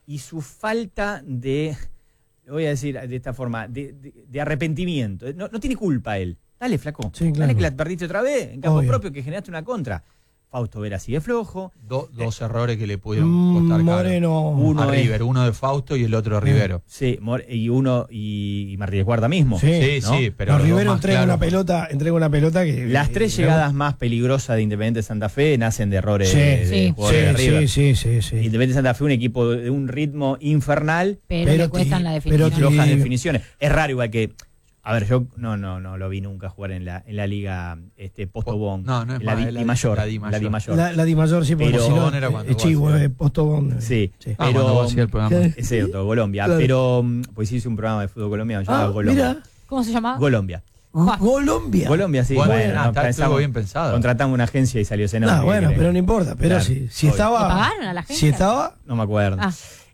y su falta de, lo voy a decir de esta forma, de arrepentimiento. No tiene culpa él. Dale, flaco. Sí, claro. Dale que la perdiste otra vez, en campo Obvio. propio, que generaste una contra. Fausto Vera sigue flojo. Dos errores que le pudieron costar Moreno. Uno a es- River, uno de Fausto y el otro de Rivero. Sí, y Martínez Guarda mismo. Sí. Sí, ¿no? sí, pero No, los dos Rivero más entrega claros. una pelota que... Las tres llegadas más peligrosas de Independiente Santa Fe nacen de errores Sí. de Sí. jugadores de River. Sí. Independiente Santa Fe, un equipo de un ritmo infernal, Pero le cuestan la definición. flojas definiciones. Es raro igual que, a ver, yo no lo vi nunca jugar en la liga Postobón. No, es la más, Di Mayor. la Di Mayor. La Di Mayor, sí, porque Pero- si no, Postobón era cuando Chivo, vos hacías. Postobón. Sí, Cuando vos hacías el programa. es cierto, Colombia. Claro. Pero, pues hice un programa de fútbol colombiano llamado Colombia. Mira, ¿Cómo se llama? Colombia. Colombia. Colombia, sí. Bueno, no, estuvo bien pensado. Contratamos una agencia y salió ese nombre. No, bueno, ¿qué querés? pero no importa. Pero Claro, si obvio. estaba... ¿Le pagaron a la agencia? Si estaba... No me acuerdo. Ah.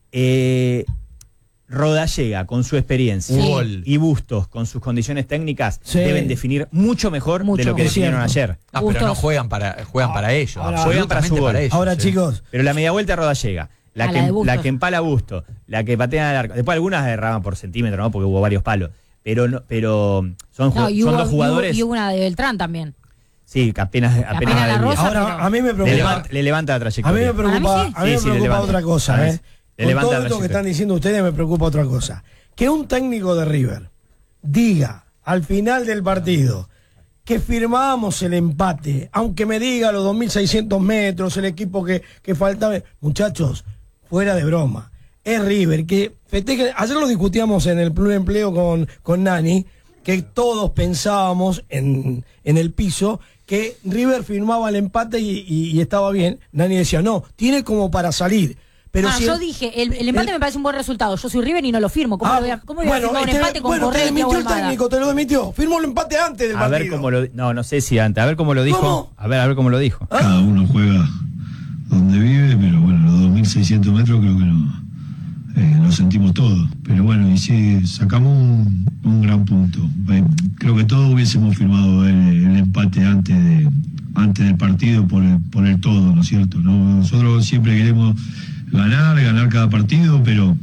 Rodallega, con su experiencia, Sí. Gol. y Bustos, con sus condiciones técnicas, Sí. deben definir mucho mejor Mucho de lo que mejor. definieron Es ayer. Ah, pero no Bustos. juegan para ellos. Ahora, juegan para su absolutamente gol. ellos, Ahora, sí. chicos, Pero la media vuelta Rodallega, la la de Bustos. que empala Bustos, la que patea al arco. Después algunas erraban por centímetro, ¿no? Porque hubo varios palos. Pero son No, y son hubo, dos jugadores. y hubo una de Beltrán también. Sí, que apenas apenas la la desvía. rosa. ahora pero- a mí me Le preocupa... levanta la A mí trayectoria. me preocupa, Para mí sí. a mí me Sí, le preocupa levanta. otra cosa, Para ¿eh? mí le Con levanta todo la esto que trayectoria. están diciendo ustedes me preocupa otra cosa. Que un técnico de River diga al final del partido que firmábamos el empate, aunque me diga los 2.600 metros, el equipo que faltaba. Muchachos, fuera de broma. Es River, que festeje. Ayer lo discutíamos en el pluriempleo con Nani, que todos pensábamos en el piso que River firmaba el empate y estaba bien. Nani decía, no, tiene como para salir. Pero si yo dije, el empate me parece un buen resultado. Yo soy River y no lo firmo. ¿Cómo voy a firmar un empate con te Correa y desmintió Thiago el Almada? técnico, te lo desmintió. Firmó el empate antes del A ver partido. cómo lo... No sé si antes. A ver cómo lo dijo. ¿Cómo? A ver cómo lo dijo. Cada uno juega donde vive, pero bueno, los 2.600 metros creo que lo sentimos todos. Pero bueno, y sí, sacamos un gran punto. Creo que todos hubiésemos firmado el empate antes del partido por el todo, ¿no es cierto? ¿No? Nosotros siempre queremos ganar cada partido, pero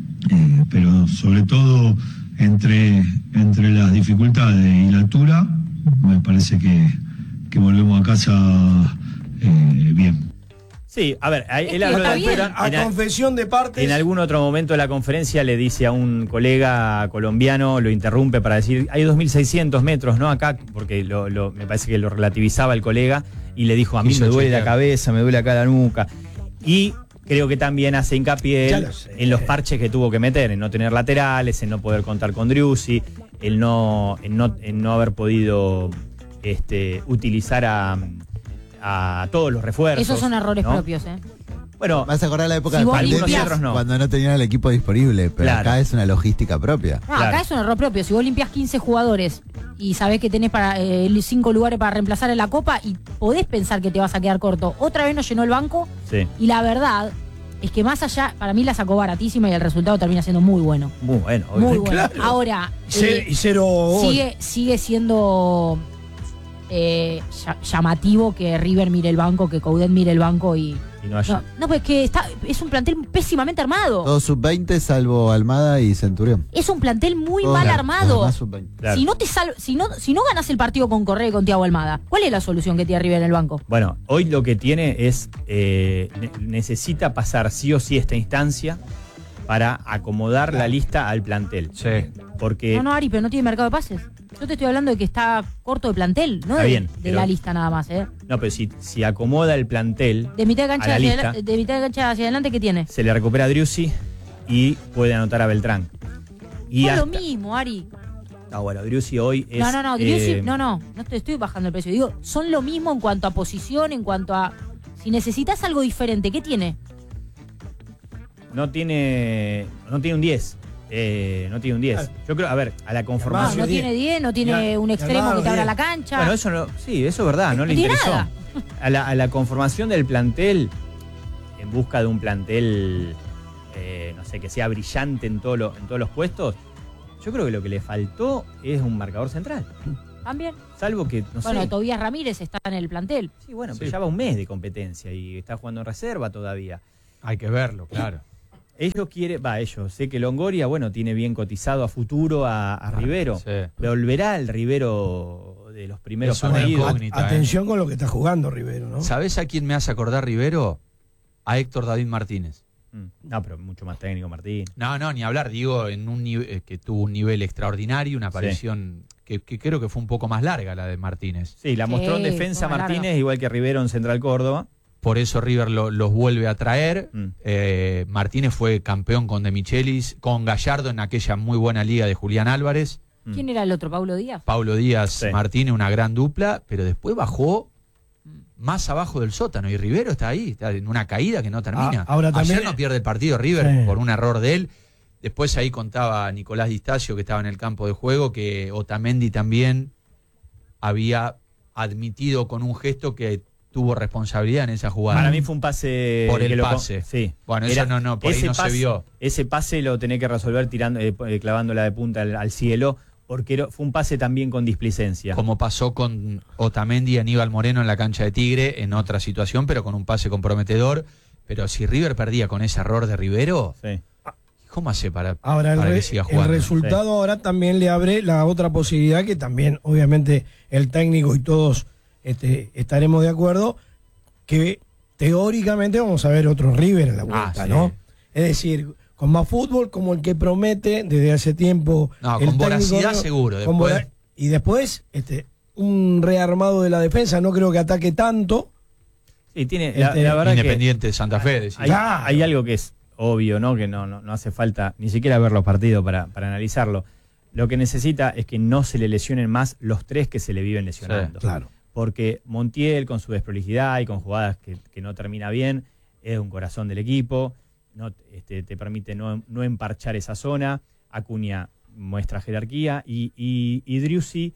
sobre todo entre las dificultades y la altura, me parece que volvemos a casa bien. Sí, a ver, él que habló de la está bien. altura. A confesión de partes. En algún otro momento de la conferencia le dice a un colega colombiano, lo interrumpe para decir, hay 2.600 metros, ¿no? Acá, porque me parece que lo relativizaba el colega, y le dijo, a mí Quiso me duele la chequear. cabeza, me duele acá la nuca. Y creo que también hace hincapié Ya él lo sé. en los parches que tuvo que meter, en no tener laterales, en no poder contar con Driussi, en no haber podido utilizar a todos los refuerzos. Esos son errores ¿no? propios, ¿eh? Bueno, Vas a acordar la época Si de vos pandemia limpiás- no. cuando no tenían el equipo disponible, pero Claro. acá es una logística propia. No, Claro. acá es un error propio. Si vos limpias 15 jugadores y sabés que tenés para 5 lugares para reemplazar en la Copa y podés pensar que te vas a quedar corto. Otra vez nos llenó el banco sí. y la verdad es que más allá, para mí la sacó baratísima y el resultado termina siendo muy bueno. Muy bueno. Muy obvio. bueno. Claro. Ahora, Y cero gol. sigue siendo llamativo que River mire el banco, que Coudet mire el banco y... Y no haya- No, pues que es un plantel pésimamente armado. Todos sub-20 salvo Almada y Centurión. Es un plantel muy Todos mal los armado. demás sub-20. Claro. Si no ganas el partido con Correa y con Thiago Almada, ¿cuál es la solución que tiene River en el banco? Bueno, hoy lo que tiene es, necesita pasar sí o sí esta instancia para acomodar la lista al plantel. Sí. Porque No, Ari, pero no tiene mercado de pases. Yo te estoy hablando de que está corto de plantel, no Está de, bien, de pero- la lista nada más, ¿eh? no, pero si acomoda el plantel, De mitad de a cancha la hacia lista. de mitad de cancha hacia adelante, ¿qué tiene? se le recupera a Driussi y puede anotar a Beltrán. Y Es lo hasta- mismo, Ari. Ah, bueno, Driussi hoy es... No, Driussi, no te estoy bajando el precio. Digo, son lo mismo en cuanto a posición, en cuanto a... Si necesitas algo diferente, ¿qué tiene? No tiene un 10. No tiene un 10. Yo creo, a ver, a la No, conformación... no tiene 10, no tiene Ya, un ya extremo no, que te abra 10. la cancha. Bueno, eso no... Sí, eso es verdad, no le tiene interesó. nada. A la conformación del plantel, en busca de un plantel, no sé, que sea brillante en todos los puestos, yo creo que lo que le faltó es un marcador central. También. Salvo que, no Bueno, sé... Tobías Ramírez está en el plantel. Sí, bueno, Sí. pero ya va un mes de competencia y está jugando en reserva todavía. Hay que verlo, claro. Ellos sé que Longoria, bueno, tiene bien cotizado a futuro a Rivero. Sí. Volverá el Rivero de los primeros Es una partidos. incógnita. Atención con lo que está jugando Rivero, ¿no? ¿Sabés a quién me hace acordar Rivero? A Héctor David Martínez. No, pero mucho más técnico, Martín. No, ni hablar, digo, en un que tuvo un nivel extraordinario, una aparición que creo que fue un poco más larga la de Martínez. Sí, la mostró en defensa fue Martínez, largo. igual que Rivero en Central Córdoba. Por eso River los vuelve a traer. Mm. Martínez fue campeón con De Michelis, con Gallardo en aquella muy buena liga de Julián Álvarez. ¿Quién era el otro? ¿Paulo Díaz? Paulo Díaz, Sí. Martínez, una gran dupla, pero después bajó más abajo del sótano y Rivero está ahí, está en una caída que no termina. Ahora también- Ayer no pierde el partido River Sí. por un error de él. Después ahí contaba Nicolás Distacio, que estaba en el campo de juego, que Otamendi también había admitido con un gesto que tuvo responsabilidad en esa jugada. Para mí fue un pase. Por el que pase. Sí. Bueno, eso no, por ahí ese no se pase- vio. Ese pase lo tenés que resolver tirando, clavándola de punta al cielo, porque fue un pase también con displicencia. Como pasó con Otamendi y Aníbal Moreno en la cancha de Tigre, en otra situación, pero con un pase comprometedor. Pero si River perdía con ese error de Rivero, Sí. ¿cómo hace para Ahora que siga el jugando? resultado ahora también le abre la otra posibilidad que también obviamente el técnico y todos estaremos de acuerdo que teóricamente vamos a ver otro River en la vuelta, sí. ¿no? Es decir, con más fútbol como el que promete desde hace tiempo. No, el con técnico, voracidad ¿no? seguro, Con después- y después un rearmado de la defensa, no creo que ataque tanto. Sí, tiene, Este, la verdad Independiente de Santa Fe. decís. que Claro. hay algo que es obvio, ¿no? Que no hace falta ni siquiera ver los partidos para analizarlo. Lo que necesita es que no se le lesionen más los tres que se le viven lesionando. Claro. Porque Montiel, con su desprolijidad y con jugadas que no termina bien, es un corazón del equipo, no te permite no emparchar esa zona. Acuña muestra jerarquía y Driussi,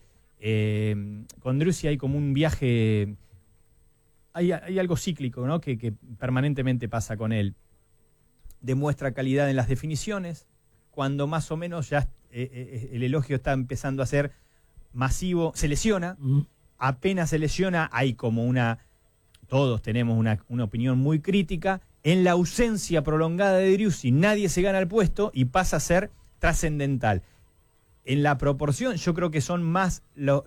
con Driussi hay como un viaje, hay algo cíclico, ¿no? que permanentemente pasa con él. Demuestra calidad en las definiciones, cuando más o menos ya el elogio está empezando a ser masivo, se lesiona. Apenas se lesiona, hay como todos tenemos una opinión muy crítica. En la ausencia prolongada de Driussi, nadie se gana el puesto y pasa a ser trascendental. En la proporción, yo creo que son más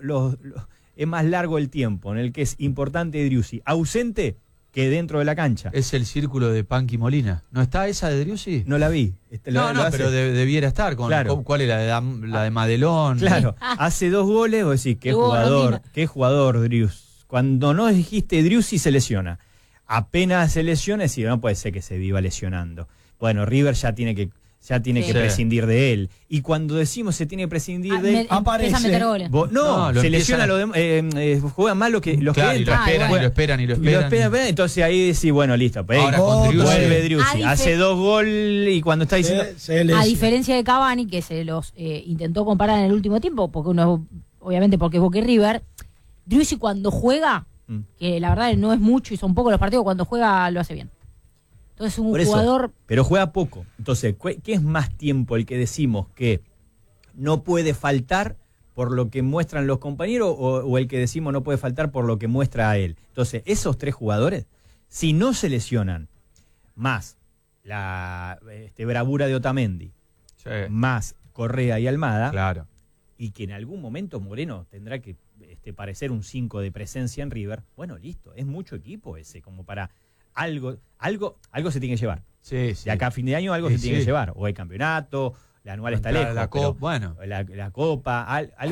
es más largo el tiempo en el que es importante Driussi ausente que dentro de la cancha. Es el círculo de Panqui Molina. ¿No está esa de Driussi? No la vi. No, hace- pero debiera estar. Claro. ¿Cuál es la de Madelón? Claro, hace 2 goles, vos decís, Tuvo Romina. qué jugador Driussi. Cuando no dijiste Driussi se lesiona. Apenas se lesiona, decís, no puede ser que se viva lesionando. Bueno, River ya tiene que Sí. prescindir de él. Y cuando decimos se tiene que prescindir de él, aparece. Empieza a meter goles. No, lo se empiezan lesiona a- juegan mal los que Claro, y lo entran. esperan, y bueno. lo esperan, y lo Y lo esperan. esperan, entonces ahí decís, bueno, listo, pues, Ahora con Driussi- vuelve Driussi, A hace 2 goles y cuando está diciendo... A diferencia de Cavani, que se los intentó comparar en el último tiempo, porque uno, obviamente porque es Boca y River, Driussi cuando juega, que la verdad no es mucho y son pocos los partidos, cuando juega lo hace bien. Entonces un Por eso, jugador... pero juega poco. Entonces, ¿qué es más tiempo el que decimos que no puede faltar por lo que muestran los compañeros o el que decimos no puede faltar por lo que muestra a él? Entonces, esos 3 jugadores, si no se lesionan, más la bravura de Otamendi, Sí, más Correa y Almada, claro. y que en algún momento Moreno tendrá que parecer un 5 de presencia en River, bueno, listo, es mucho equipo ese, como para algo se tiene que llevar. Sí, sí. De acá a fin de año algo Sí, se tiene que sí. llevar. O el campeonato, la anual está Entrar a lejos. la pero Copa, bueno. la Copa,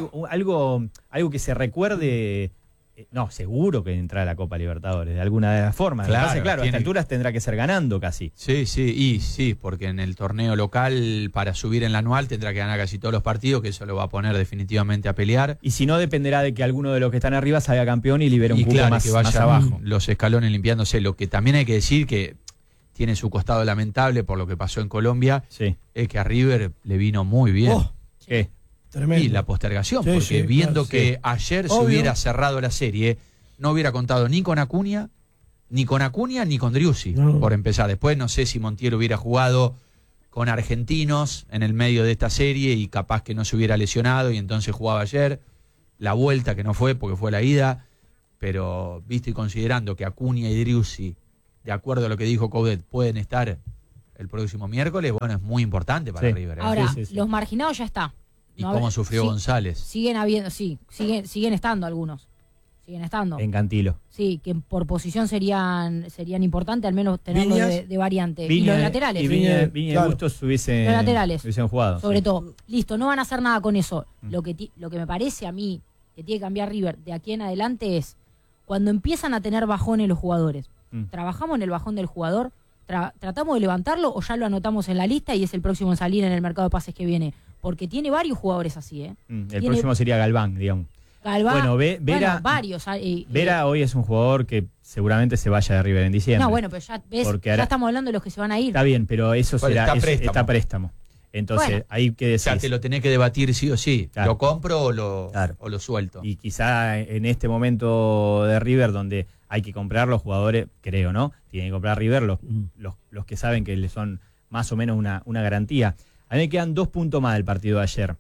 algo que se recuerde. No, seguro que entrar a la Copa Libertadores, de alguna de las formas. Claro, Lo que pasa es, claro, a tiene- estas alturas tendrá que ser ganando casi. Sí, porque en el torneo local, para subir en la anual, tendrá que ganar casi todos los partidos, que eso lo va a poner definitivamente a pelear. Y si no, dependerá de que alguno de los que están arriba salga campeón y libere un Y cupo claro, más, que más vayan abajo. los escalones limpiándose. Lo que también hay que decir que tiene su costado lamentable por lo que pasó en Colombia, Sí. es que a River le vino muy bien. Oh, ¿Qué? tremendo. Y la postergación, Sí, porque sí, viendo claro, que sí. ayer se Obvio. hubiera cerrado la serie, no hubiera contado ni con Acuña, ni con Driussi, No. por empezar. Después no sé si Montiel hubiera jugado con argentinos en el medio de esta serie y capaz que no se hubiera lesionado y entonces jugaba ayer. La vuelta que no fue porque fue la ida, pero visto y considerando que Acuña y Driussi, de acuerdo a lo que dijo Coudet, pueden estar el próximo miércoles, bueno, es muy importante para Sí. River. Ahora, Sí. los marginados ya está. Y No, cómo sufrió sí, González. Siguen habiendo, siguen estando algunos. Siguen estando. En Cantilo. Sí, que por posición serían importantes, al menos tenerlos Viñas. de variante. Y los laterales. Y Viña Claro. y Bustos hubiesen jugado. Sobre sí. todo. Listo, no van a hacer nada con eso. Lo que me parece a mí que tiene que cambiar River de aquí en adelante es cuando empiezan a tener bajones los jugadores. Trabajamos en el bajón del jugador, tratamos de levantarlo o ya lo anotamos en la lista y es el próximo en salir en el mercado de pases que viene. Porque tiene varios jugadores así, ¿eh? El próximo sería Galván, digamos. Galván, Bueno, Vera, varios. Vera hoy es un jugador que seguramente se vaya de River en diciembre. No, bueno, pero ya ves, Porque ya ahora- estamos hablando de los que se van a ir. Está bien, pero eso Bueno, será está préstamo. está préstamo. Entonces, Bueno. hay que O decir. sea, te lo tenés que debatir sí o sí. Claro. ¿Lo compro o Claro. lo suelto? Y quizá en este momento de River, donde hay que comprar los jugadores, creo, ¿no? Tienen que comprar River los que saben que le son más o menos una garantía. A mí me quedan 2 puntos más del partido de ayer.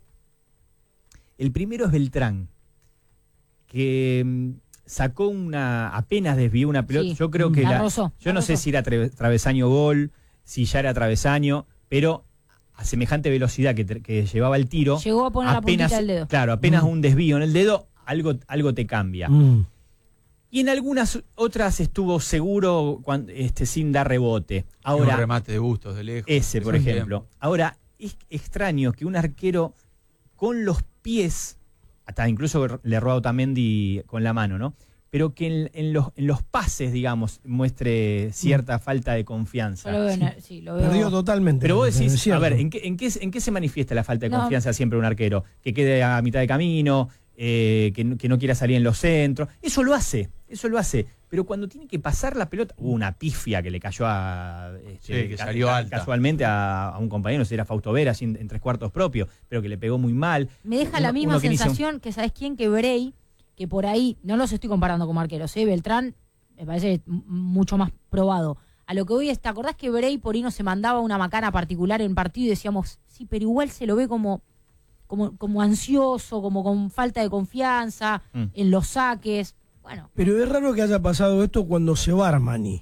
El primero es Beltrán, que sacó apenas desvió una pelota. Sí, Yo creo que la rozó, yo la no sé rozó. si era travesaño gol, si ya era travesaño, pero a semejante velocidad que llevaba el tiro, Llegó a poner la puntita del dedo. Claro, apenas un desvío en el dedo, algo te cambia. Y en algunas otras estuvo seguro sin dar rebote. Un Ahora, remate de Bustos de lejos. ese, por También. ejemplo. Ahora, es extraño que un arquero con los pies, hasta incluso le erró a Otamendi con la mano, ¿no? Pero que en los pases, digamos, muestre cierta falta de confianza. Yo lo veo, sí, lo veo. Perdió totalmente. Pero vos es decís, a cierto. ver, ¿en qué se manifiesta la falta de No. confianza siempre de un arquero? Que quede a mitad de camino, que no quiera salir en los centros. Eso lo hace. Pero cuando tiene que pasar la pelota, hubo una pifia que le cayó que salió alta. casualmente a un compañero, si era Fausto Vera, así en 3/4 propio, pero que le pegó muy mal. Me deja la misma Uno que inicia un- sensación que, ¿sabes quién? Que Bray, que por ahí, no los estoy comparando como arqueros, ¿eh? Beltrán me parece mucho más probado. A lo que voy es, ¿te acordás que Bray por ahí no se mandaba una macana particular en partido y decíamos, sí, pero igual se lo ve como ansioso, como con falta de confianza, en los saques? Bueno, Pero es raro que haya pasado esto cuando se va Armani.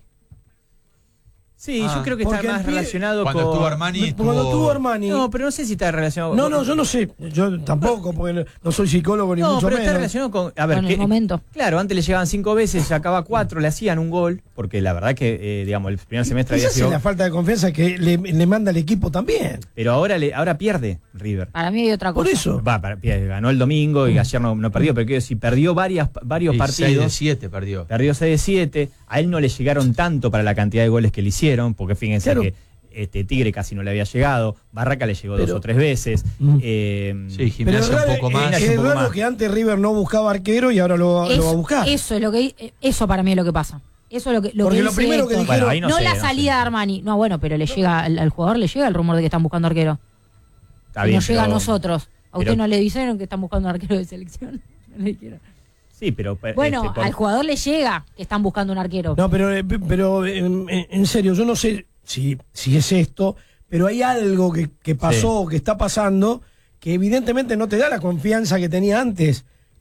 Sí, Ah, yo creo que está porque más el pie- relacionado Cuando con... estuvo Armani, Cuando tuvo Armani. No, pero no sé si está relacionado No, yo no sé. Yo tampoco, porque no soy psicólogo ni No, mucho pero está menos. relacionado con... A ver, con el momento. Claro, antes le llegaban 5 veces, sacaba 4, le hacían un gol, porque la verdad que, digamos, el primer semestre había Esa es sido... la falta de confianza que le manda al equipo también. Pero ahora pierde River. Para mí hay otra cosa. Por eso. Ganó el domingo y ayer no perdió, pero quiero decir, perdió varios Y 6 de partidos. 7 perdió. Perdió 6 de 7. A él no le llegaron tanto para la cantidad de goles que le hicieron, porque fíjense Claro. que Tigre casi no le había llegado, Barraca le llegó 2 Pero- o 3 veces. Sí, Pero Gimnasia un poco más. Gimnasia es un poco raro más. que antes River no buscaba arquero y ahora lo va a buscar. Eso es lo que eso para mí es lo que pasa. Eso es lo que Porque lo dice primero que Héctor. dijeron- Bueno, ahí no sé, la sé. salida de Armani. No, bueno, pero le llega al jugador le llega el rumor de que están buscando arquero. Está Y bien, nos llega a pero- nosotros. A usted pero- no le dijeron que están buscando un arquero de selección. No le dijeron. Sí, pero... Bueno, al jugador le llega que están buscando un arquero. No, pero en serio, yo no sé si es esto, pero hay algo que pasó, que está pasando, que evidentemente no te da la confianza que tenía antes.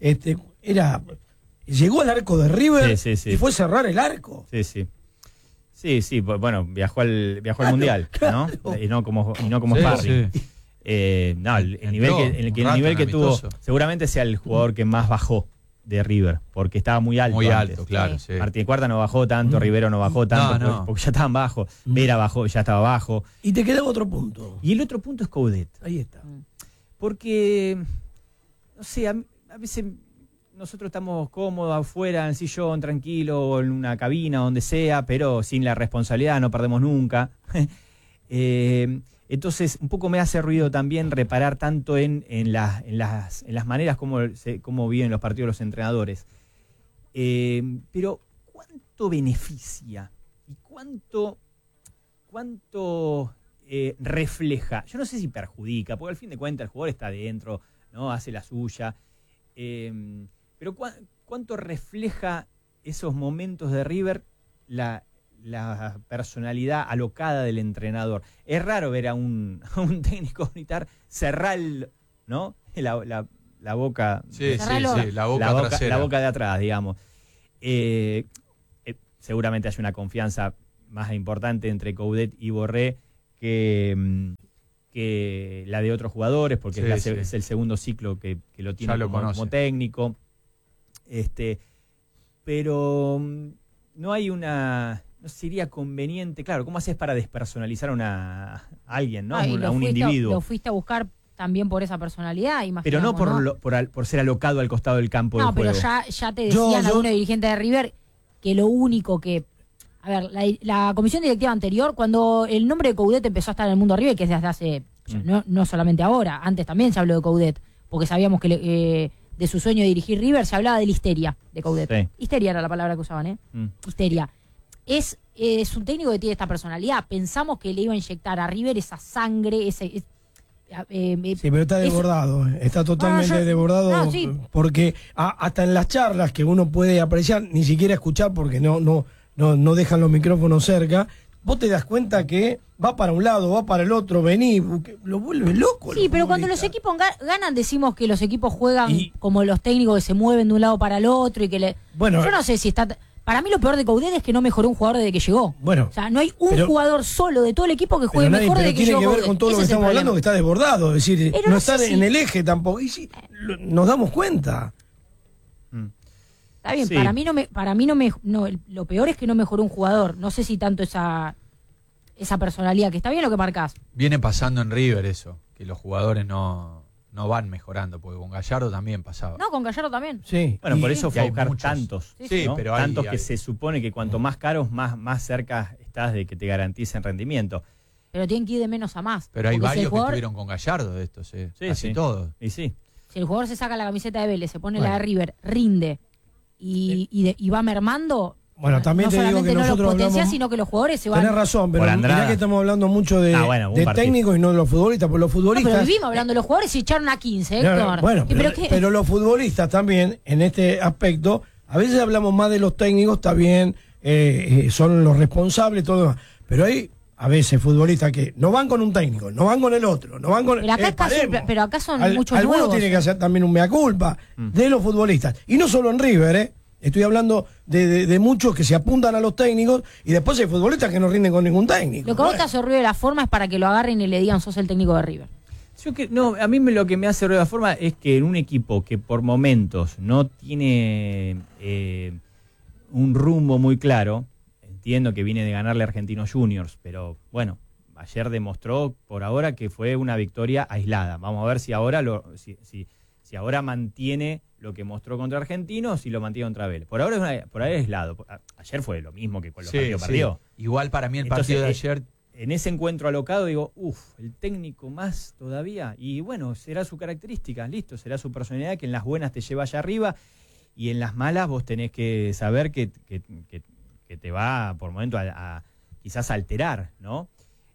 Llegó al arco de River Sí. y fue a cerrar el arco. Sí, bueno, viajó al Claro, Mundial, claro. ¿no? Y no como Sí, Sparring. sí. No, el Entró nivel un que rato tuvo, amistoso. seguramente sea el jugador que más bajó de River, porque estaba muy alto. Muy antes. alto, claro. Sí. Martín Cuarta no bajó tanto, Rivero no bajó tanto, No. porque ya estaban bajos. Vera bajó, ya estaba bajo. Y te queda otro punto. Y el otro punto es Coudet. Ahí está. Porque, no sé, a veces nosotros estamos cómodos afuera, en el sillón, tranquilo, o en una cabina, donde sea, pero sin la responsabilidad, no perdemos nunca. Entonces, un poco me hace ruido también reparar tanto en las maneras como viven los partidos los entrenadores. Pero, ¿cuánto beneficia? ¿Y cuánto refleja? Yo no sé si perjudica, porque al fin de cuentas el jugador está adentro, ¿no? Hace la suya. Pero ¿cuánto refleja esos momentos de River la personalidad alocada del entrenador? Es raro ver a un técnico militar cerrar ¿no? la boca. Sí, Cerralo. la boca trasera. La boca de atrás, digamos. Seguramente hay una confianza más importante entre Coudet y Borré que la de otros jugadores, porque Sí, es el segundo ciclo que lo tiene Ya lo como conoce. técnico. Pero no hay no sería conveniente, claro, ¿cómo haces para despersonalizar a alguien, ¿no? Ah, y a lo un fuiste- individuo. Lo fuiste a buscar también por esa personalidad, Pero imaginamos, no por ser alocado al costado del campo No, de pero juego. ya te decían algunos dirigentes de River que lo único que... A ver, la comisión directiva anterior, cuando el nombre de Coudet empezó a estar en el mundo de River, que es desde hace... No solamente ahora, antes también se habló de Coudet, porque sabíamos que de su sueño de dirigir River se hablaba de la histeria de Coudet. Sí. Histeria era la palabra que usaban, ¿eh? Histeria. Es un técnico que tiene esta personalidad. Pensamos que le iba a inyectar a River esa sangre, Sí, pero está eso- desbordado, está totalmente No, yo- desbordado, no, sí. porque hasta en las charlas que uno puede apreciar, ni siquiera escuchar porque no dejan los micrófonos cerca, vos te das cuenta que va para un lado, va para el otro, vení, lo vuelve loco. Sí, los pero cuando los futbolistas. equipos ganan decimos que los equipos juegan Y- como los técnicos que se mueven de un lado para el otro y que Bueno, yo no sé si está... Para mí lo peor de Coudet es que no mejoró un jugador desde que llegó. Bueno, O sea, no hay un pero- jugador solo de todo el equipo que juegue mejor pero desde que tiene llegó que ver Coudet. con todo lo Ese que es el estamos hablando, que problema. está desbordado, es decir, Pero no no está sé si- en el eje tampoco, y sí, nos damos cuenta. Está bien, Sí. lo peor es que no mejoró un jugador. No sé si tanto esa personalidad, que está bien lo que marcás. Viene pasando en River eso, que los jugadores no van mejorando, porque con Gallardo también pasaba. No, con Gallardo también. Sí. Bueno, y- por eso y fue a hay buscar muchos. tantos. Sí, ¿no? pero hay- tantos que hay- se supone que cuanto más caros, más cerca estás de que te garanticen rendimiento. Pero tienen que ir de menos a más. Pero hay Porque si el varios que jugador- estuvieron con Gallardo de estos, Sí, casi sí. todos. Y sí. Si el jugador se saca la camiseta de Vélez, se pone Bueno. la de River, rinde y va mermando, Bueno, también no te digo solamente que no los nosotros potencia, hablamos... sino que los jugadores se van... Tenés razón, pero Por Andrada. mirá que estamos hablando mucho de, Un de partido. técnicos y no de los futbolistas, porque los No, futbolistas... pero vivimos hablando de los jugadores y echaron a 15, No, Héctor. bueno, ¿Y pero, qué? pero los futbolistas también, en este aspecto, a veces hablamos más de los técnicos, está bien, son los responsables, todo lo demás. Pero hay a veces futbolistas que no van con un técnico, no van con el otro, no van con... Pero acá paremos. pero acá son muchos Algunos nuevos. tienen que hacer también un mea culpa de los futbolistas. Y no solo en River, Estoy hablando de muchos que se apuntan a los técnicos y después hay futbolistas que no rinden con ningún técnico. Lo que a vos te Bueno. hace ruido de la forma es para que lo agarren y le digan sos el técnico de River. A mí lo que me hace ruido de la forma es que en un equipo que por momentos no tiene un rumbo muy claro, entiendo que viene de ganarle a Argentinos Juniors, pero bueno, ayer demostró por ahora que fue una victoria aislada. Vamos a ver si ahora si ahora mantiene lo que mostró contra Argentinos y lo mantiene contra Vélez. Por ahora es aislado. Ayer fue lo mismo que con los partidos perdió. Igual para mí el Entonces, partido de ayer... En ese encuentro alocado digo, el técnico más todavía. Y bueno, será su característica, listo, será su personalidad que en las buenas te lleva allá arriba y en las malas vos tenés que saber que te va por momento a quizás alterar, ¿no?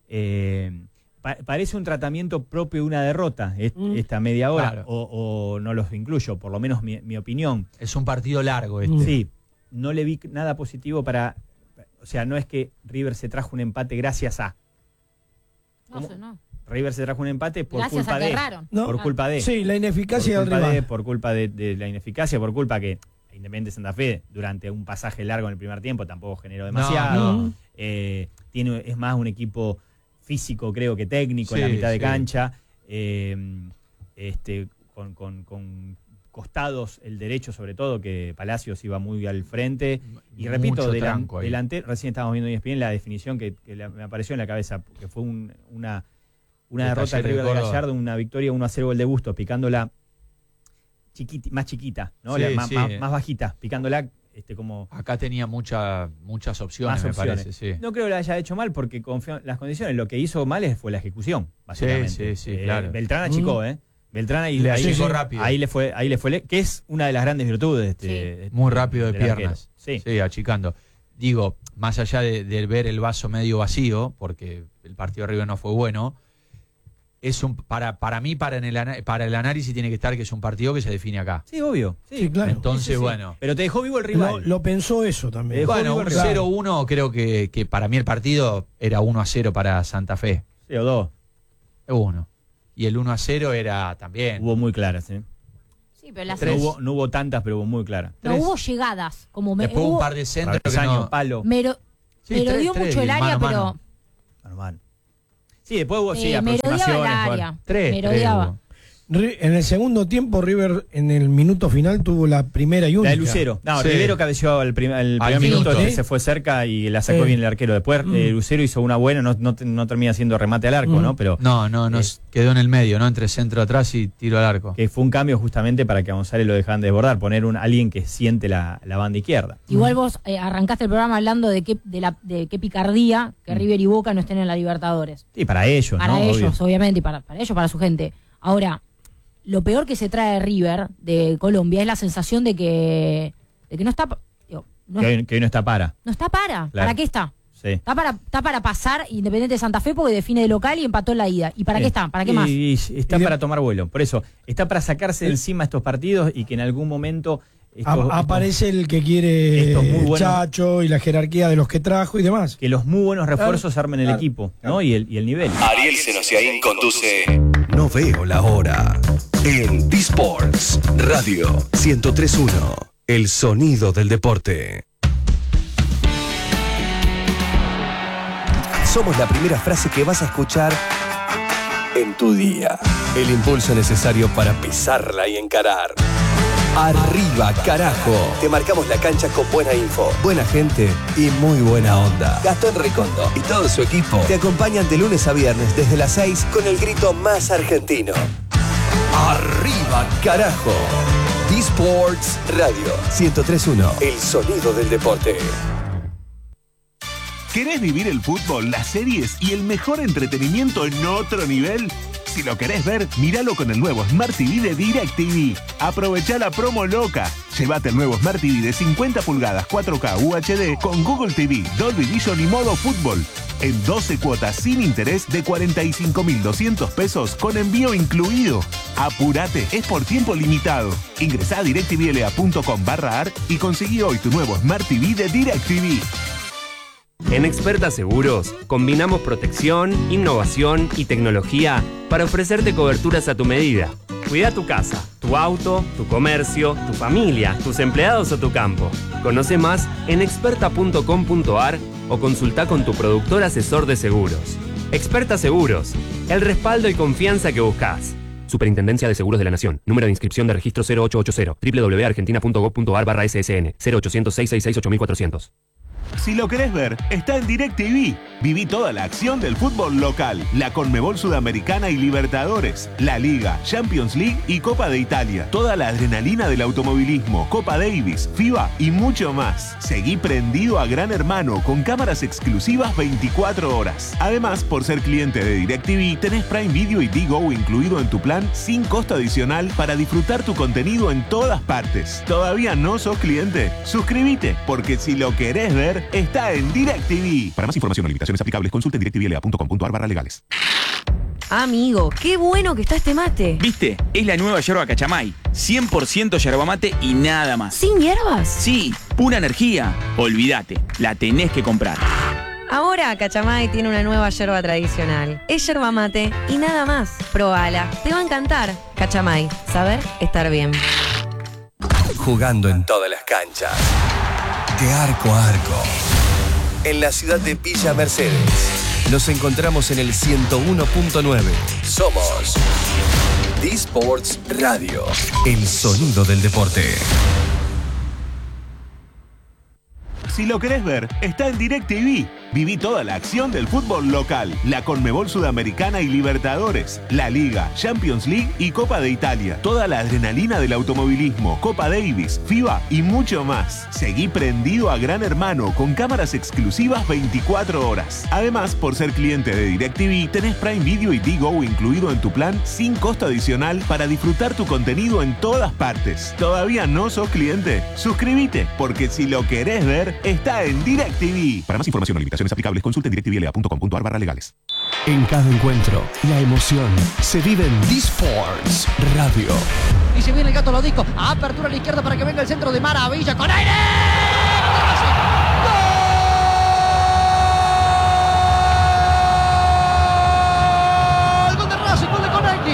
Parece un tratamiento propio de una derrota, esta media hora, Claro. o no los incluyo, por lo menos mi opinión. Es un partido largo este. Sí, no le vi nada positivo o sea, no es que River se trajo un empate gracias a... No ¿Cómo? sé, no. River se trajo un empate por Gracias culpa a que de... erraron. No. Por culpa de... Sí, la ineficacia por del culpa rival. por culpa de la ineficacia, por culpa que Independiente Santa Fe, durante un pasaje largo en el primer tiempo, tampoco generó demasiado. No. Es más un equipo físico, creo que técnico, en la Sí, mitad de sí. cancha. Con costados, el derecho sobre todo, que Palacios iba muy al frente. Y repito, Mucho tranco ahí. recién estábamos viendo ESPN la definición que me apareció en la cabeza, que fue una De derrota del Talleres de River de Córdoba. Gallardo, una victoria 1-0 gol de Bustos, picándola más chiquita, ¿no? Sí, Más, sí. más bajita, picándola como... Acá tenía muchas opciones, Más me opciones. parece, sí. No creo que la haya hecho mal porque confió en las condiciones. Lo que hizo mal fue la ejecución, básicamente. Sí, claro. Beltrán achicó, Beltrán ahí Le ahí achicó sí, rápido. Ahí le fue, que es una de las grandes virtudes. Muy rápido de del arquero. piernas. Sí. Achicando. Digo, más allá de ver el vaso medio vacío, porque el partido de River no fue bueno, es para mí, para el análisis tiene que estar que es un partido que se define acá. Sí, obvio. Sí, Sí, claro. Entonces, bueno. Pero te dejó vivo el rival. Lo pensó eso también. Bueno, River un rival. 0-1 creo que para mí el partido era 1-0 para Santa Fe. Sí, o dos. 1. Y el 1-0 era también. Hubo muy claras, ¿eh? Sí, pero las No hubo tantas, pero hubo muy claras. no hubo llegadas. Como Después un par de centros que Travesaño, no... palo. me lo Sí, dio 3-3, mucho el área, mano a mano. pero Normal. Sí, después sí, merodeaba el aproximaciones. área. Tres Merodeaba. hubo. En el segundo tiempo, River en el minuto final tuvo la primera y única. La de Lucero. No, Sí. Rivero cabeció el primer minuto, minuto, ¿sí? se fue cerca y la sacó bien el arquero. Después Lucero hizo una buena, no termina siendo remate al arco, ¿no? Pero No, quedó en el medio, ¿no? Entre centro atrás y tiro al arco. que fue un cambio justamente para que a González lo dejaran desbordar, poner alguien que siente la banda izquierda. Igual vos arrancaste el programa hablando de qué picardía que River y Boca no estén en la Libertadores. Sí, para ellos, Para ¿no? ellos, Obvio. obviamente, y para ellos, para su gente. Ahora, lo peor que se trae de River, de Colombia, es la sensación de que no está... digo, no, Que hoy no está para. no está para. Claro. ¿Para qué está? Sí. Está para pasar Independiente de Santa Fe porque define de local y empató en la ida. ¿Y para qué está? ¿Para qué más? Y está para tomar vuelo. Por eso, está para sacarse de encima estos partidos y que en algún momento... Aparece el que quiere estos muy buenos- Chacho y la jerarquía de los que trajo y demás. que los muy buenos refuerzos armen el claro, equipo, ¿no? Y el nivel. Ariel Senosiaín conduce No veo la hora en D-Sports Radio 103.1, el sonido del deporte. Somos la primera frase que vas a escuchar en tu día. El impulso necesario para pisarla y encarar. Arriba, carajo. Te marcamos la cancha con buena info, buena gente y muy buena onda. Gastón Ricondo y todo su equipo te acompañan de lunes a viernes desde las 6 con el grito más argentino. Arriba, carajo. D-Sports Radio 103.1, el sonido del deporte. ¿Querés vivir el fútbol, las series y el mejor entretenimiento en otro nivel? Si lo querés ver, míralo con el nuevo Smart TV de DirecTV. Aprovechá la promo loca. Llévate el nuevo Smart TV de 50 pulgadas 4K UHD con Google TV, Dolby Vision y modo fútbol. En 12 cuotas sin interés de 45.200 pesos con envío incluido. Apurate, es por tiempo limitado. Ingresá a directvla.com/ar y conseguí hoy tu nuevo Smart TV de DirecTV. En Experta Seguros, combinamos protección, innovación y tecnología para ofrecerte coberturas a tu medida. Cuida tu casa, tu auto, tu comercio, tu familia, tus empleados o tu campo. Conoce más en experta.com.ar o consulta con tu productor asesor de seguros. Experta Seguros, el respaldo y confianza que buscas. Superintendencia de Seguros de la Nación. Número de inscripción de registro 0880 www.argentina.gov.ar/ssn 0800 666 8400. Si lo querés ver, está en DirecTV. Viví toda la acción del fútbol local, la Conmebol Sudamericana y Libertadores, la Liga, Champions League y Copa de Italia. Toda la adrenalina del automovilismo, Copa Davis, FIBA y mucho más. Seguí prendido a Gran Hermano con cámaras exclusivas 24 horas. Además, por ser cliente de DirecTV, tenés Prime Video y Digo incluido en tu plan sin costo adicional para disfrutar tu contenido en todas partes. ¿Todavía no sos cliente? Suscríbete, porque si lo querés ver, está en DirecTV. Para más información o limitaciones aplicables, consulte en directvla.com.ar/legales. Amigo, qué bueno que está este mate. ¿Viste? Es la nueva yerba Cachamay. 100% yerba mate y nada más. ¿Sin hierbas? Sí, pura energía. Olvídate, la tenés que comprar. Ahora Cachamay tiene una nueva yerba tradicional. Es yerba mate y nada más. Probala, te va a encantar. Cachamay, saber estar bien. Jugando en todas las canchas. De arco a arco. En la ciudad de Villa Mercedes. Nos encontramos en el 101.9. Somos D-Sports Radio. El sonido del deporte. Si lo querés ver, está en DirecTV. Viví toda la acción del fútbol local, la Conmebol Sudamericana y Libertadores, la Liga, Champions League y Copa de Italia. Toda la adrenalina del automovilismo, Copa Davis, FIBA y mucho más. Seguí prendido a Gran Hermano con cámaras exclusivas 24 horas. Además, por ser cliente de DirecTV, tenés Prime Video y Digo incluido en tu plan sin costo adicional para disfrutar tu contenido en todas partes. ¿Todavía no sos cliente? Suscríbete, porque si lo querés ver, está en DirecTV. Para más información o limitaciones aplicables, consulte en directvla.com.ar/legales. En cada encuentro, la emoción se vive en D-Sports Radio. Y se viene el Gato Lodico. Apertura a la izquierda para que venga el centro de maravilla. ¡Con aire! ¡Gol! ¡Gol de Racing! ¡Gol de Conecti!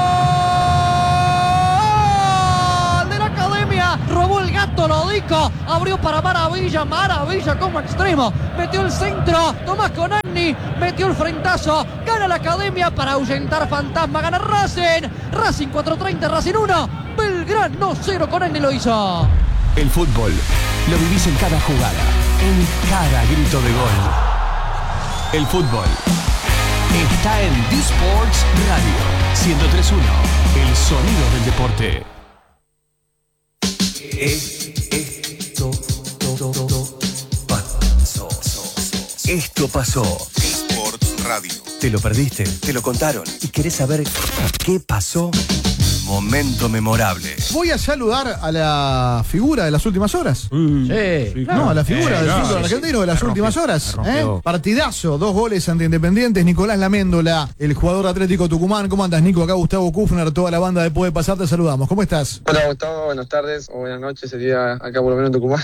¡Gol! ¡De la Academia! Robó el Gato Lodico. abrió para Maravilla, Maravilla como extremo, metió el centro, Tomás Conagni, metió el frentazo, gana la Academia para ahuyentar fantasma, gana Racing 4:30, Racing 1, Belgrano 0, Conagni lo hizo. El fútbol lo vivís en cada jugada, en cada grito de gol. El fútbol está en D-Sports Radio 103.1, el sonido del deporte. Esto pasó. D-Sports Radio. ¿Te lo perdiste? ¿Te lo contaron? ¿Y querés saber qué pasó? Momento memorable. Voy a saludar a la figura de las últimas horas. Sí, No, a la figura del fútbol argentino de las últimas horas. Partidazo, 2 goles ante Independientes. Nicolás Laméndola, el jugador Atlético Tucumán. ¿Cómo andas, Nico? Acá Gustavo Kufner, toda la banda de Puede Pasar, te saludamos. ¿Cómo estás? Hola, Gustavo, buenas tardes o buenas noches, sería acá por lo menos en Tucumán.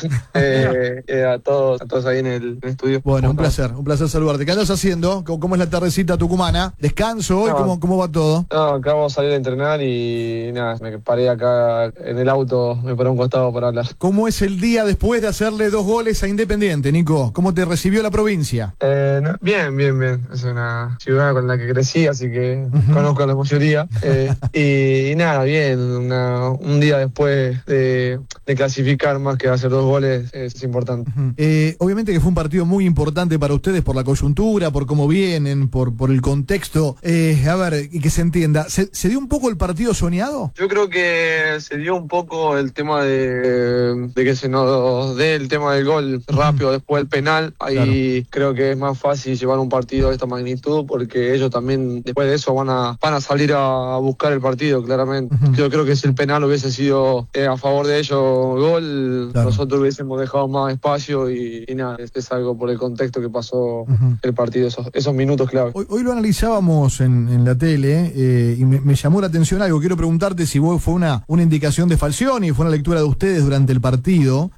A todos ahí en el estudio. Bueno, un placer saludarte. ¿Qué andas haciendo? ¿Cómo es la tardecita tucumana? ¿Descanso hoy? ¿Cómo va todo? No, acabamos de salir a entrenar y nada, me paré acá en el auto, me paré a un costado para hablar. ¿Cómo es el día después de hacerle 2 goles a Independiente, Nico? ¿Cómo te recibió la provincia? Bien. Es una ciudad con la que crecí, así que conozco a la mayoría. Y nada, bien, un día después de clasificar más que hacer 2 goles es importante. Obviamente que fue un partido muy importante para ustedes por la coyuntura, por cómo vienen, por el contexto. A ver, y que se entienda, ¿se dio un poco el partido soñado? Yo creo que se dio un poco el tema de que se nos dé el tema del gol rápido después del penal. Ahí creo que es más fácil llevar un partido de esta magnitud porque ellos también después de eso van a salir a buscar el partido, claramente. Yo creo que si el penal hubiese sido a favor de ellos gol, nosotros hubiésemos dejado más espacio y nada, es algo por el contexto que pasó el partido, esos minutos clave. Hoy lo analizábamos en la tele y me llamó la atención algo. Quiero preguntarte si fue una indicación de Falcioni, fue una lectura de ustedes durante el partido.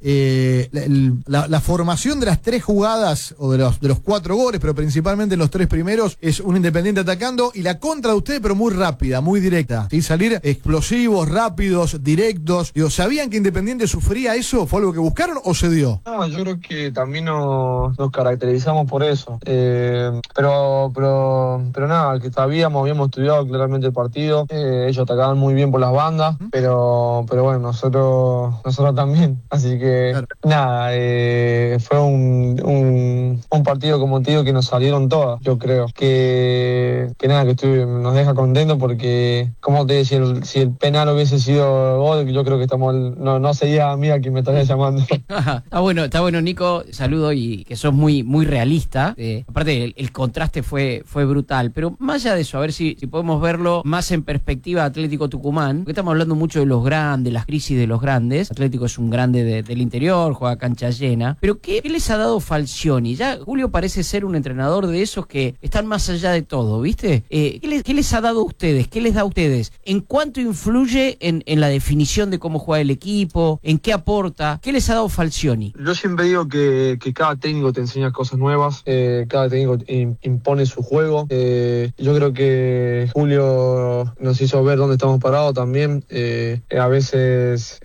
La formación de las 3 jugadas, o de los 4 goles, pero principalmente los 3 primeros, es un Independiente atacando y la contra de ustedes, pero muy rápida, muy directa. ¿Sí? Salir explosivos, rápidos, directos. ¿Sabían que Independiente sufría eso? ¿Fue algo que buscaron o se dio? No, yo creo que también nos caracterizamos por eso. Pero nada, que habíamos estudiado claramente el partido. Ellos atacaban muy bien por las bandas, pero bueno, nosotros también. Así que nada, fue un partido, como te digo, que nos salieron todas. Yo creo que nos deja contentos porque, como te decía, si el penal hubiese sido gol, yo creo que no sería amiga quien me estaría llamando. Está bueno, Nico, saludo y que sos muy, muy realista. Aparte, el contraste fue brutal, pero más allá de eso, a ver si podemos verlo más en perspectiva Atlético Tucumán, porque estamos hablando mucho de los grandes, las crisis de los grandes. Atlético es un grande del interior, juega cancha llena, pero ¿qué les ha dado Falcioni? Ya Julio parece ser un entrenador de esos que están más allá de todo, ¿viste? ¿Qué les ha dado a ustedes? ¿Qué les da a ustedes? ¿En cuánto influye en la definición de cómo juega el equipo? ¿En qué aporta? ¿Qué les ha dado Falcioni? Yo siempre digo que cada técnico te enseña cosas nuevas, cada técnico impone su juego. Yo creo que Julio nos hizo ver dónde estamos parados también. A veces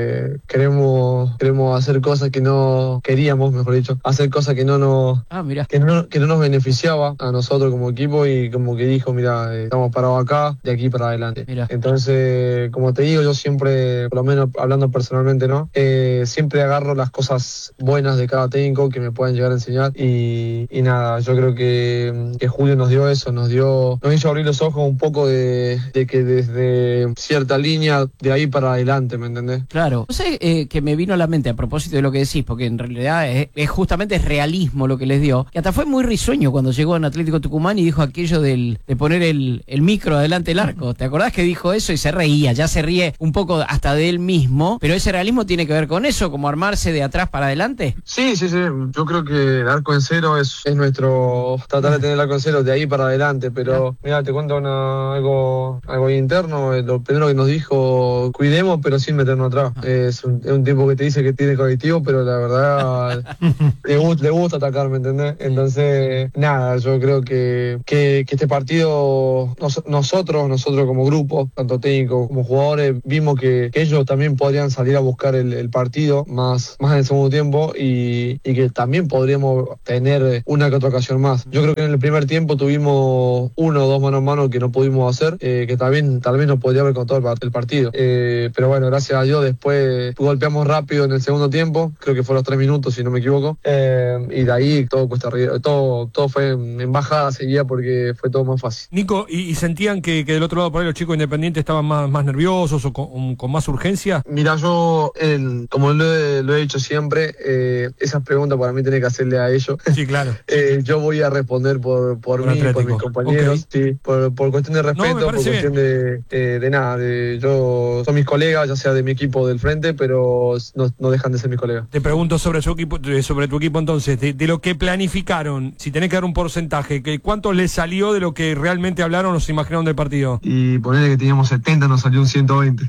queremos hacer cosas que no queríamos, mejor dicho, hacer cosas que no nos beneficiaba a nosotros como equipo, y como que dijo, mira, estamos parados acá, de aquí para adelante. Entonces, como te digo, yo siempre, por lo menos hablando personalmente, ¿no? Siempre agarro las cosas buenas de cada técnico que me puedan llegar a enseñar, y nada, yo creo que Julio nos dio eso, nos hizo abrir los ojos un poco de que desde cierta línea de ahí para adelante, ¿me entendés? Claro. No sé, que me vino a la mente a propósito de lo que decís, porque en realidad justamente es realismo lo que les dio, que hasta fue muy risueño cuando llegó en Atlético Tucumán y dijo aquello de poner el micro adelante del arco. ¿Te acordás que dijo eso? Y se reía, ya se ríe un poco hasta de él mismo, pero ese realismo tiene que ver con eso, como armarse de atrás para adelante. Sí, yo creo que el arco en cero es nuestro, tratar de tener el arco en cero de ahí para adelante, pero mira, te cuento algo interno. lo primero que nos dijo, cuidemos pero sin meternos atrás. Es un tipo que te dice que tiene colectivo, pero la verdad le gusta atacar, ¿me entendés? Entonces, nada, yo creo que este partido, nosotros como grupo, tanto técnicos como jugadores, vimos que ellos también podrían salir a buscar el partido más en el segundo tiempo y que también podríamos tener una que otra ocasión más. Yo creo que en el primer tiempo tuvimos 1 o 2 mano a mano que no pudimos hacer, que tal vez nos podría haber contado el partido. Pero bueno, gracias a Dios después golpeamos rápido en el segundo tiempo, creo que fue los 3 minutos si no me equivoco, y de ahí todo cuesta arriba, todo fue en bajada seguida porque fue todo más fácil. Nico, ¿y sentían que del otro lado por ahí los chicos independientes estaban más nerviosos o con más urgencia? Mira, yo, como lo he dicho siempre, esas preguntas para mí tenés que hacerle a ellos. Sí, claro. Yo voy a responder por mí, Atlético. por mis compañeros, okay. Sí, por cuestión de respeto, por cuestión de nada. Yo son mis colegas, ya sea de mi equipo o del frente, pero no dejan de ser mis colegas. Te pregunto sobre tu equipo entonces, de lo que planificaron, si tenés que dar un porcentaje, ¿cuánto les salió de lo que realmente hablaron o se imaginaron del partido? Y ponerle que teníamos 70, nos salió un 120.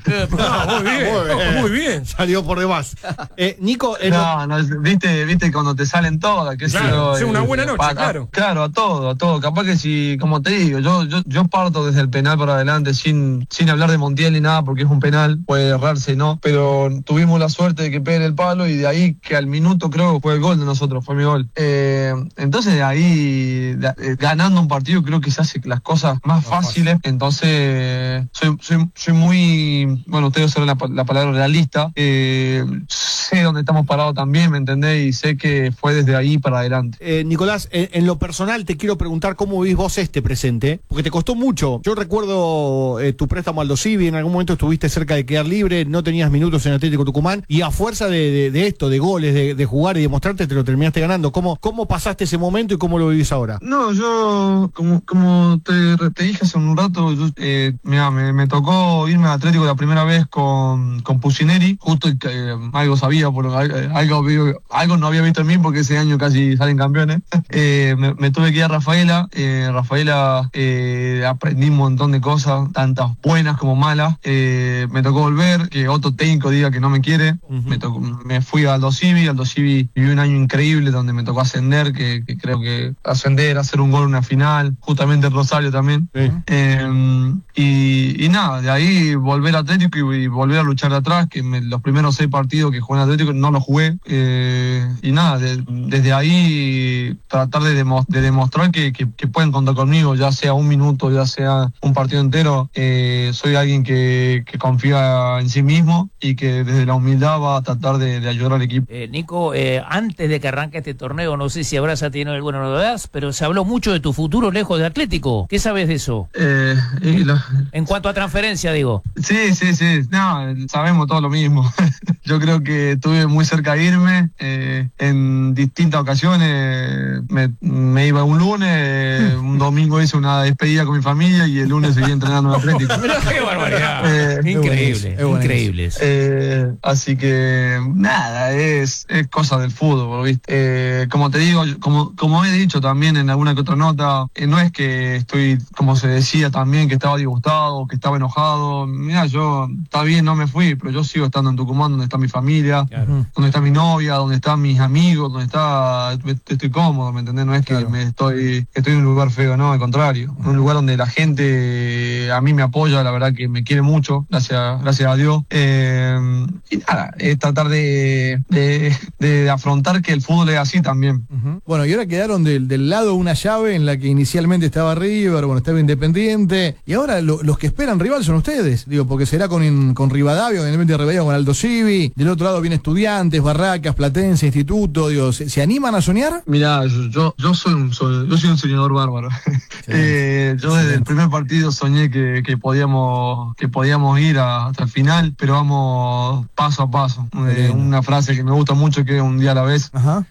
Muy bien. Salió por demás. Nico, viste cuando te salen todas, que claro, es una buena noche, claro. Claro, a todo. Capaz que si, como te digo, yo parto desde el penal para adelante sin hablar de Montiel ni nada, porque es un penal, puede errarse, ¿no? Pero tuvimos la suerte de que pegue en el palo y de ahí que al minuto creo que fue el gol de nosotros, fue mi gol. Entonces de ahí, ganando un partido, creo que se hacen las cosas más fáciles. Entonces, soy muy, bueno, ustedes usaron la palabra realista. Sé dónde estamos parados también, ¿me entendés? Y sé que fue desde ahí para adelante. Nicolás, en lo personal te quiero preguntar cómo vivís vos este presente, porque te costó mucho. Yo recuerdo tu préstamo al Aldosivi, en algún momento estuviste cerca de quedar libre, no tenías minutos en Atlético Tucumán, y a fuerza de esto, de goles, de jugar y de mostrarte, te lo terminaste ganando. ¿Cómo pasaste ese momento y cómo lo vivís ahora? No, yo, como te dije hace un rato, me tocó irme a Atlético la primera vez con Pusineri, justo algo sabía, algo no había visto en mí porque ese año casi salen campeones. Me tuve que ir a Rafaela. Aprendí un montón de cosas, tantas buenas como malas. Me tocó volver, que otro técnico diga que no me quiere. Me fui a Aldosivi viví un año increíble donde me tocó ascender, que creo que ascender, hacer un gol en una final, justamente en Rosario también. Sí. Y nada, de ahí volver a Atlético y volver a luchar de atrás, que los primeros 6 partidos que jugué en Atlético no los jugué. Y nada, desde ahí tratar de demostrar que pueden contar conmigo, ya sea un minuto, ya sea un partido entero. Soy alguien que confía en sí mismo y que desde la humildad va a tratar de ayudar al equipo. Nico, antes de que arranque este torneo, no sé si habrás tenido alguna novedad, pero se habló mucho de tu futuro lejos de Atlético. ¿Qué sabes de eso? En cuanto a transferencia, digo. Sí. No, sabemos todo lo mismo. Yo creo que estuve muy cerca de irme. En distintas ocasiones me iba un lunes, un domingo hice una despedida con mi familia y el lunes seguí entrenando en Atlético. ¡Qué barbaridad! Increíble. Así que nada, es cosa del fútbol, ¿viste? Como te digo, como he dicho también en alguna que otra nota, no es que estoy, como se decía también, que estaba disgustado, que estaba enojado. Mirá, yo, está bien, no me fui, pero yo sigo estando en Tucumán, donde está mi familia, donde está mi novia, donde están mis amigos, estoy cómodo, ¿me entendés? No es que estoy en un lugar feo, no, al contrario. Un lugar donde la gente a mí me apoya, la verdad que me quiere mucho, gracias a Dios. Y nada, es tratar de afrontar que el fútbol es así también. Bueno, y ahora quedaron del lado una llave en la que inicialmente estaba River, estaba Independiente, y ahora los que esperan rival son ustedes, digo, porque será con Rivadavia, obviamente Rivadavia con Aldosivi, del otro lado viene Estudiantes, Barracas, Platense, Instituto, digo, ¿se animan a soñar? Mirá, yo soy un soñador bárbaro. Yo desde el primer partido soñé que podíamos ir hasta el final, pero vamos paso a paso. Una frase que me gusta mucho, que es un día a la vez.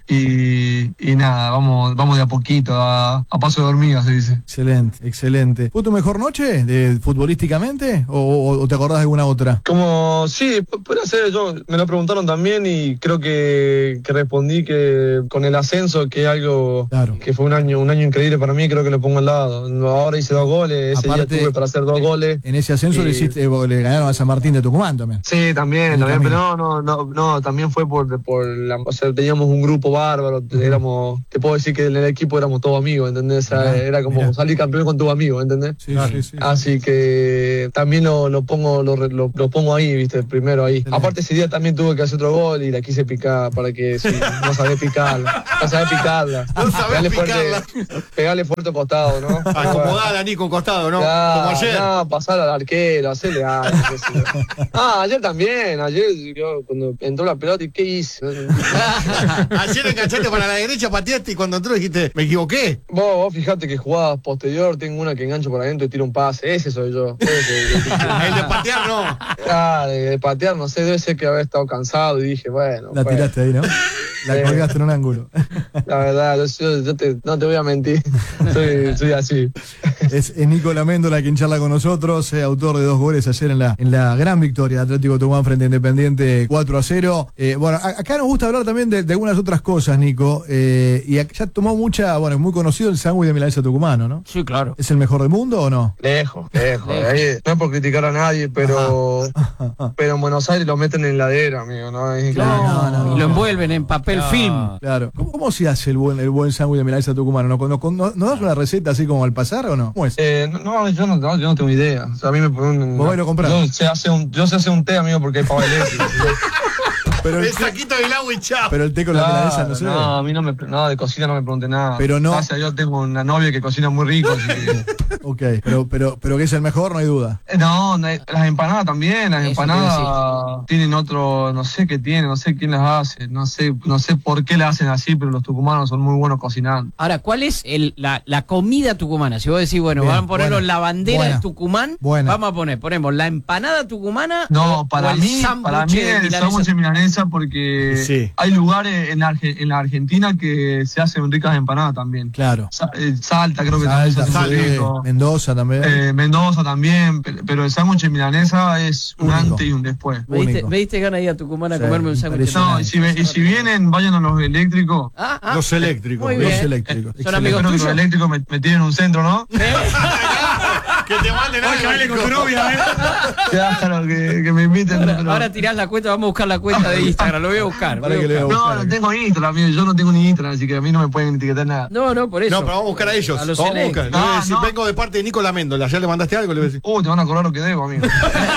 Y nada, vamos de a poquito, a paso de hormiga, se dice. Excelente. ¿Fue tu mejor noche futbolísticamente o te acordás de alguna otra? Como, sí, puede ser. Me lo preguntaron también y creo que respondí que con el ascenso, que es algo que fue un año increíble para mí, creo que lo pongo al lado. Ahora hice 2 goles, ese día tuve para hacer 2 goles. En ese ascenso le ganaron a San Martín de Tucumán también. Sí, también, pero no, también fue o sea, teníamos un grupo bárbaro, te puedo decir que en el equipo éramos todos amigos, ¿entendés? Era como salir campeón con tus amigos, ¿entendés? Sí. Así que también lo pongo ahí, viste, primero ahí. Aparte ese día también tuve que hacer otro gol y la quise picar para que no sabés picarla. No sabés picarla. Pegarle fuerte al costado, ¿no? Acomodar a Nico costado, ¿no? Como ayer. No, pasar al arquero, hacerle algo. Ayer también, yo cuando entró la pelota, ¿y qué hice? Ayer enganchaste para la derecha, pateaste y cuando entró dijiste, me equivoqué. Vos fijate que jugadas posterior, tengo una que engancho para adentro y tiro un pase, ese soy yo. El de patear no. Ah, de patear, no sé, debe ser que haber estado cansado y dije, bueno. La tiraste ahí, ¿no? La colgaste en un ángulo. La verdad, no te voy a mentir. Soy así. Es Nico Lamendola quien charla con nosotros, autor de 2 goles ayer en la gran victoria de Atlético Tucumán frente a Independiente 4-0. Bueno, acá nos gusta hablar también de algunas otras cosas, Nico. Y ya tomó es muy conocido el sándwich de milanesa tucumano, ¿no? Sí, claro. ¿Es el mejor del mundo o no? Lejos. Ahí, no es por criticar a nadie, pero en Buenos Aires lo meten en la heladera, amigo, ¿no? Y lo envuelven en papel film. Claro. ¿Cómo se hace el buen sándwich de milanesa tucumano? ¿No das una receta así como al pasar o no? ¿Cómo es? Yo no tengo idea. O sea, a mí me ponen. ¿Vos lo comprás? Yo sé hacer un té, amigo, porque hay pava eléctrica. Pero el saquito del agua y chao. Pero el té con la milanesa no sé. No, a mí de cocina no me pregunté nada. Pero no. Gracias a Dios tengo una novia que cocina muy rico, así que. Ok, pero que es el mejor, no hay duda. No, las empanadas también, las empanadas tienen otro, no sé qué tienen, no sé quién las hace, no sé por qué las hacen así, pero los tucumanos son muy buenos cocinando. Ahora, ¿cuál es la comida tucumana? Si vos decís, Bien, van a ponernos la bandera de Tucumán, vamos a ponemos la empanada tucumana. No, para mí el sándwich de milanesa, porque hay lugares en la Argentina que se hacen ricas empanadas también. Claro. Salta creo que también se hace rico. Mendoza también. Mendoza también, pero el sándwich de milanesa es un antes y un después. ¿Me diste ganas de ir a Tucumán a comerme un sándwich? No, y si vienen, vayan a los eléctricos. Los eléctricos. Los eléctricos. Son amigos tuyos. Los eléctricos me tienen un centro, ¿no? Que te manden algo. Que baile con tu novia, Claro, que me inviten. Ahora tirás la cuenta, vamos a buscar la cuenta de Instagram, lo voy a buscar. No tengo Instagram, amigo, yo no tengo ni Instagram, así que a mí no me pueden etiquetar nada. No, por eso. No, pero vamos a buscar a ellos. A los vamos a buscar. Le voy a decir, vengo de parte de Nico Lamendola. ¿Ya le mandaste algo? Le voy a decir. Te van a cobrar lo que debo, amigo.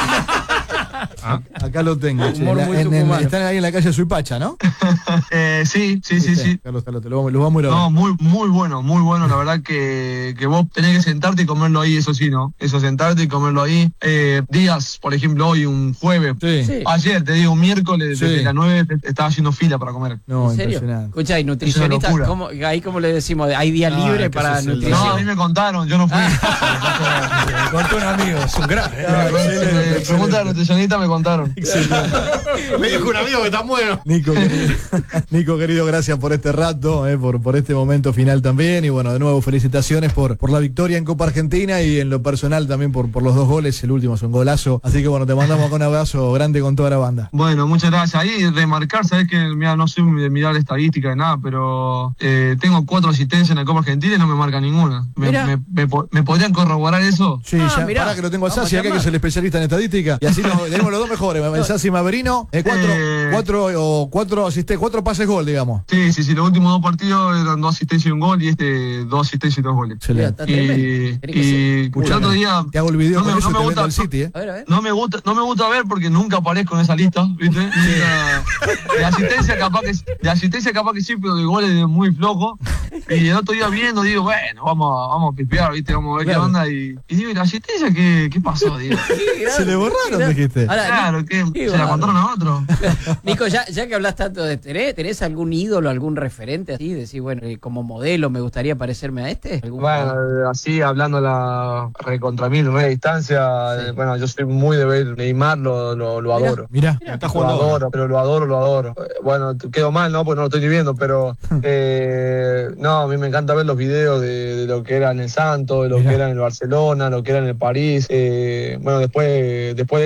Acá lo tengo. Están ahí en la calle Suipacha, ¿no? Sí. Carlos, te lo vamos a ir a ver. No, muy bueno. La verdad que vos tenés que sentarte y comerlo ahí, eso sí, ¿no? Eso, sentarte y comerlo ahí. Días, por ejemplo, hoy, un jueves. Sí. Ayer, te digo, un miércoles, desde las 9 estaba haciendo fila para comer. No, ¿en serio? Impresionante. Escuchá, y nutricionistas, ¿cómo le decimos? ¿Hay día libre para nutrición? No, a mí me contaron, yo no fui. Me contó un amigo, es un gran. Pregunta de nutricionista, me contaron. Me dijo un amigo que está bueno. Nico, querido, gracias por este rato, por este momento final también. Y bueno, de nuevo, felicitaciones por la victoria en Copa Argentina y en lo personal también por los 2 goles. El último es un golazo. Así que bueno, te mandamos un abrazo grande con toda la banda. Bueno, muchas gracias. Ahí remarcar, sabes que no soy de mirar estadística de nada, pero tengo 4 asistencias en la Copa Argentina y no me marca ninguna. ¿Me podrían corroborar eso? Sí, para que lo tengo al Sassi acá, que es el especialista en estadística. Y así tenemos los 2 mejores. El Sassi Maverino, 4 pases gol, digamos. Sí, los últimos 2 partidos eran 2 asistencias y un gol, y 2 asistencias y 2 goles. Excelente. Y el otro día te hago el video con eso, no me gusta el City, A ver. No me gusta ver porque nunca aparezco en esa lista, ¿viste? De asistencia capaz que sí, pero de goles muy flojo. Y el otro día viendo, digo, bueno, vamos a pispear, ¿viste? Vamos a ver qué onda. Y digo, ¿y la asistencia qué pasó? Digo. Se le borraron, dijiste. Claro, se la contaron a otro. Nico, ya que hablas tanto de ¿tenés algún ídolo, algún referente así? Decís, bueno, como modelo me gustaría parecerme a este. Bueno, así hablando la recontra mil distancia, bueno, yo soy muy de ver Neymar, lo adoro. Mira, está jugando. Lo adoro, pero lo adoro. Bueno, quedo mal, ¿no? Porque no lo estoy ni viendo, pero no, a mí me encanta ver los videos de lo que era en el Santos, de lo que era en el Barcelona, lo que era en el París. Bueno, después de eso dejó de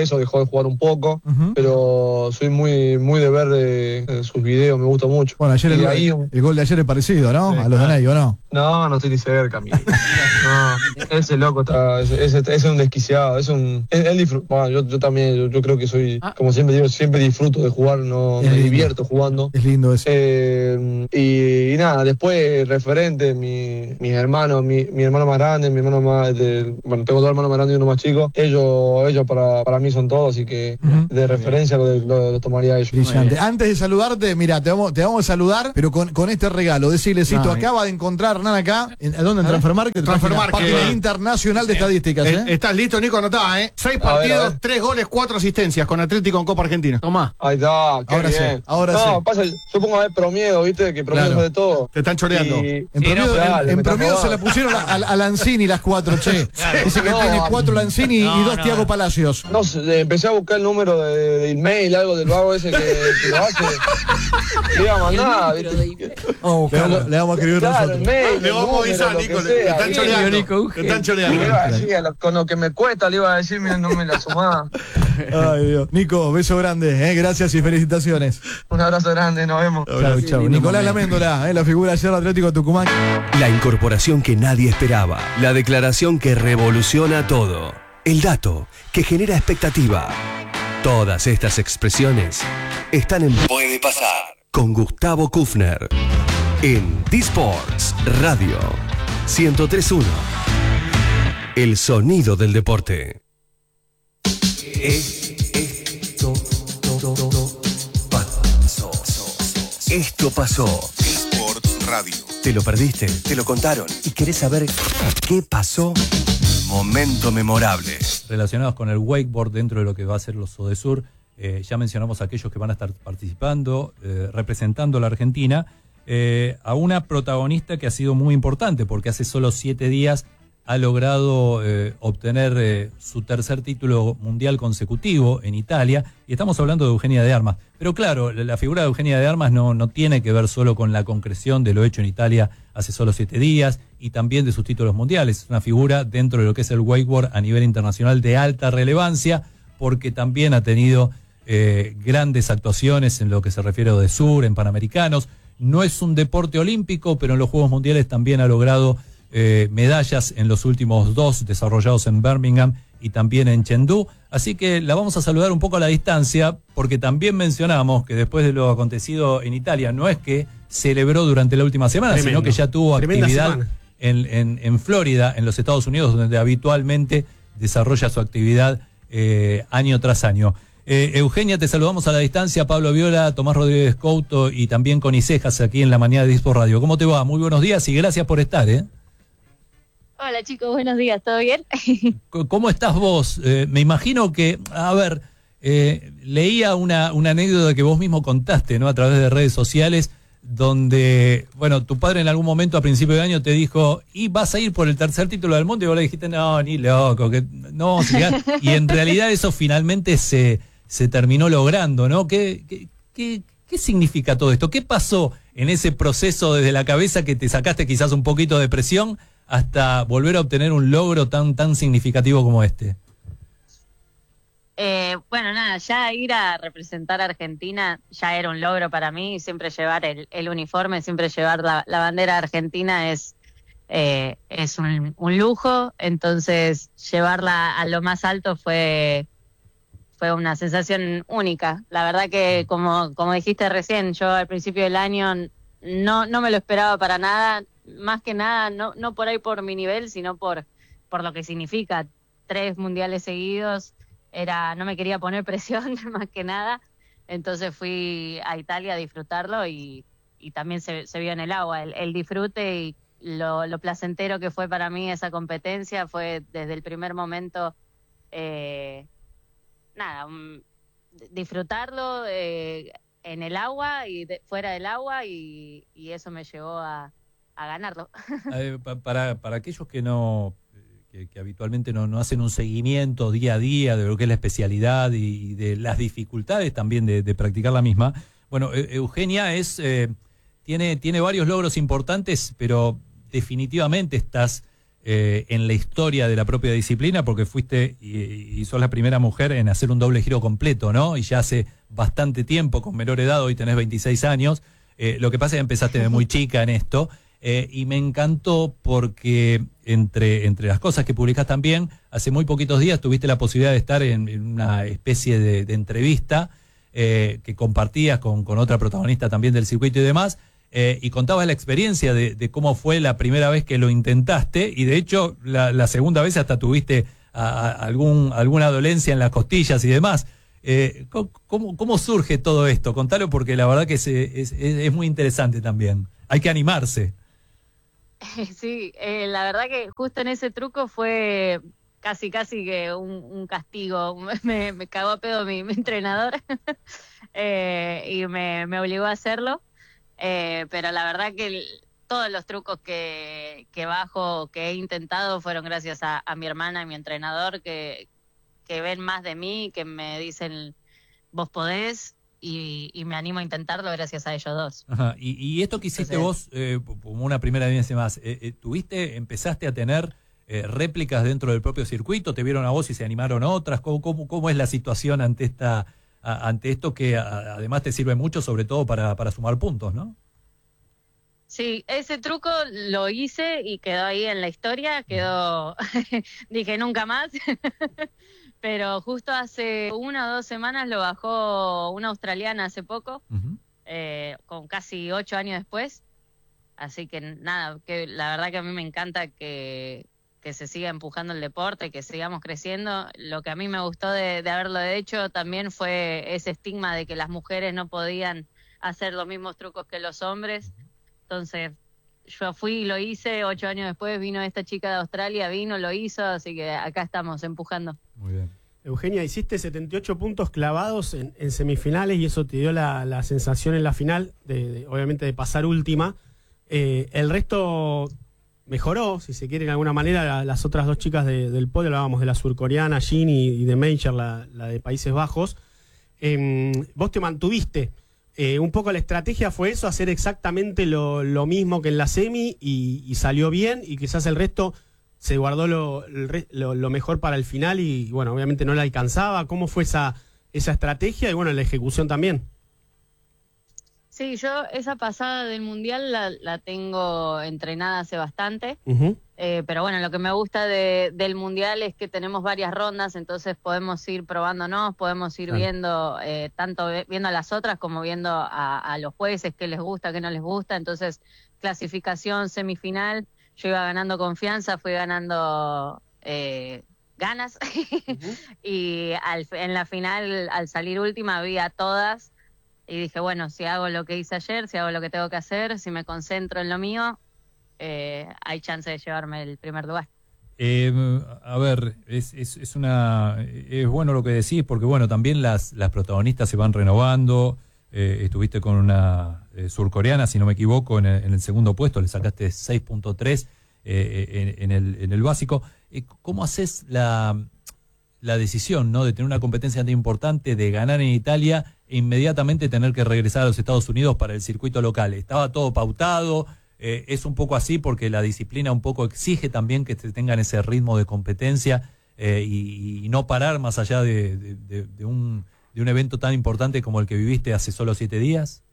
jugar un poco, pero soy muy de ver sus videos, me gusta mucho. Bueno, ayer el gol de ayer es parecido, ¿no? A los de Ney, ¿o no? No estoy ni cerca, amigo. No, ese loco ese es un desquiciado, él disfruta. Bueno, yo también, yo creo que soy, como siempre digo, siempre disfruto de jugar, me divierto jugando. Es lindo eso. Y nada, después referente, mi hermano más grande, mi hermano más, bueno, tengo dos hermanos más grandes y uno más chico, ellos para mí son todos, así que de referencia lo tomaría ellos. Brillante. Antes de saludarte, mira, te vamos a saludar, pero con este regalo. Decirle, Cito, acaba de encontrar Hernán acá, ¿dónde? En Transfermarket, página internacional de estadísticas. ¿Estás listo, Nico? Anotá, 6 partidos, 3 goles, 4 asistencias con Atlético en Copa Argentina. Tomá. Ahí está, qué ahora bien. sí, ahora sí. Pasa, yo pongo a ver Promiedo, ¿viste? Que Promiedo es de todo. Te están choreando. En Promiedo se le pusieron a Lanzini las 4, che. Dice que tiene 4 Lanzini y 2 Thiago Palacios. No sé, empecé a buscar el número de email, algo del vago ese que lo hace. Le iba a mandar, ¿viste? Le vamos a escribir nosotros. Le vamos a avisar, Nico. Te están choreando. Te están choreando. Con lo que me cuesta, le iba a decir, mira, no me la sumaba. Ay, Dios. Nico, beso grande, gracias y felicitaciones. Un abrazo grande, nos vemos. Chau. Nicolás Laméndola, la figura ayer Atlético Tucumán. La incorporación que nadie esperaba. La declaración que revoluciona todo. El dato que genera expectativa. Todas estas expresiones están en Puede Pasar con Gustavo Kufner en D-Sports Radio 103.1. El sonido del deporte. Esto pasó. D-Sports Radio. ¿Te lo perdiste? ¿Te lo contaron? ¿Y querés saber qué pasó? Momento memorable. Relacionados con el wakeboard dentro de lo que va a ser los Sodesur, ya mencionamos a aquellos que van a estar participando, representando a la Argentina, a una protagonista que ha sido muy importante porque hace solo 7 días ha logrado obtener su tercer título mundial consecutivo en Italia, y estamos hablando de Eugenia de Armas. Pero claro, la figura de Eugenia de Armas no tiene que ver solo con la concreción de lo hecho en Italia hace solo 7 días y también de sus títulos mundiales. Es una figura dentro de lo que es el wakeboard a nivel internacional de alta relevancia, porque también ha tenido grandes actuaciones en lo que se refiere a Odesur, en Panamericanos. No es un deporte olímpico, pero en los Juegos Mundiales también ha logrado medallas en los últimos 2 desarrollados en Birmingham y también en Chengdu. Así que la vamos a saludar un poco a la distancia, porque también mencionamos que después de lo acontecido en Italia, no es que celebró durante la última semana, sino que ya tuvo actividad en Florida, en los Estados Unidos, donde habitualmente desarrolla su actividad año tras año. Eugenia, te saludamos a la distancia. Pablo Viola, Tomás Rodríguez Couto y también con Icejas aquí en la mañana de D-Sports Radio. ¿Cómo te va? Muy buenos días y gracias por estar, Hola chicos, buenos días, ¿todo bien? ¿Cómo estás vos? Me imagino que, leía una anécdota que vos mismo contaste, ¿no? A través de redes sociales, donde, bueno, tu padre en algún momento a principio de año te dijo, y vas a ir por el tercer título del mundo, y vos le dijiste, no, ni loco, que no, y en realidad eso finalmente se terminó logrando, ¿no? ¿Qué significa todo esto? ¿Qué pasó en ese proceso desde la cabeza que te sacaste quizás un poquito de presión hasta volver a obtener un logro tan significativo como este? Bueno, nada, ya ir a representar a Argentina ya era un logro para mí. Siempre llevar el uniforme, siempre llevar la bandera argentina es un lujo. Entonces, llevarla a lo más alto fue una sensación única. La verdad que, como dijiste recién, yo al principio del año no me lo esperaba para nada. Más que nada, no por ahí por mi nivel, sino por lo que significa 3 mundiales seguidos. No me quería poner presión, más que nada. Entonces fui a Italia a disfrutarlo y también se vio en el agua el disfrute y lo placentero que fue para mí esa competencia. Fue desde el primer momento, disfrutarlo en el agua y fuera del agua, y eso me llevó a ganarlo. Para aquellos que que habitualmente no hacen un seguimiento día a día de lo que es la especialidad y de las dificultades también de practicar la misma, bueno, Eugenia tiene varios logros importantes, pero definitivamente estás en la historia de la propia disciplina, porque fuiste y sos la primera mujer en hacer un doble giro completo, ¿no? Y ya hace bastante tiempo, con menor edad, hoy tenés 26 años. Lo que pasa es que empezaste de muy chica en esto. Y me encantó porque entre las cosas que publicás también, hace muy poquitos días tuviste la posibilidad de estar en una especie de entrevista que compartías con otra protagonista también del circuito y demás, y contabas la experiencia de cómo fue la primera vez que lo intentaste, y de hecho la segunda vez hasta tuviste alguna dolencia en las costillas y demás. ¿Cómo surge todo esto? Contalo, porque la verdad que es muy interesante también. Hay que animarse. Sí, la verdad que justo en ese truco fue casi que un castigo. Me cagó a pedo mi entrenador y me obligó a hacerlo. Pero la verdad que todos los trucos que he intentado fueron gracias a mi hermana y mi entrenador, que ven más de mí, que me dicen vos podés, y me animo a intentarlo gracias a ellos dos. Ajá. Y esto que hiciste vos, como una primera evidencia más, ¿empezaste a tener réplicas dentro del propio circuito? ¿Te vieron a vos y se animaron otras? ¿Cómo es la situación ante esto que además te sirve mucho, sobre todo para sumar puntos, ¿no? Sí, ese truco lo hice y quedó ahí en la historia, dije nunca más. Pero justo hace 1 o 2 semanas lo bajó una australiana hace poco, con casi 8 años después. Así que nada, que la verdad que a mí me encanta que se siga empujando el deporte, que sigamos creciendo. Lo que a mí me gustó de haberlo hecho también fue ese estigma de que las mujeres no podían hacer los mismos trucos que los hombres. Entonces yo fui y lo hice, 8 años después vino esta chica de Australia, lo hizo, así que acá estamos empujando. Muy bien. Eugenia, hiciste 78 puntos clavados en semifinales y eso te dio la sensación en la final, obviamente de pasar última. El resto mejoró, si se quiere, de alguna manera. Las otras 2 chicas del podio, hablábamos de la surcoreana, Jin, y de Meijer, la de Países Bajos. Vos te mantuviste. Un poco la estrategia fue eso, hacer exactamente lo mismo que en la semi y salió bien, y quizás el resto se guardó lo mejor para el final y bueno, obviamente no la alcanzaba. ¿Cómo fue esa estrategia y bueno, la ejecución también? Sí, yo esa pasada del Mundial la tengo entrenada hace bastante, pero bueno, lo que me gusta del Mundial es que tenemos varias rondas, entonces podemos ir probándonos, podemos ir viendo, tanto viendo a las otras como viendo a los jueces, qué les gusta, qué no les gusta. Entonces, clasificación, semifinal, yo iba ganando confianza, fui ganando ganas, y en la final, al salir última, vi a todas. Y dije, bueno, si hago lo que hice ayer, si hago lo que tengo que hacer, si me concentro en lo mío, hay chance de llevarme el primer lugar. A ver, es bueno lo que decís, porque bueno, también las protagonistas se van renovando. Estuviste con una surcoreana, si no me equivoco, en el segundo puesto, le sacaste 6.3 en el básico. ¿Cómo haces la decisión, ¿no?, de tener una competencia tan importante, de ganar en Italia e inmediatamente tener que regresar a los Estados Unidos para el circuito local? ¿Estaba todo pautado? ¿Es un poco así porque la disciplina un poco exige también que tengan ese ritmo de competencia y no parar más allá de un evento tan importante como el que viviste hace solo 7 días?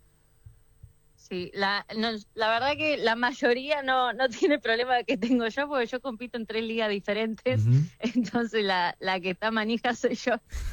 Sí, la verdad que la mayoría no tiene problema que tengo yo, porque yo compito en 3 ligas diferentes, entonces la que está manija soy yo.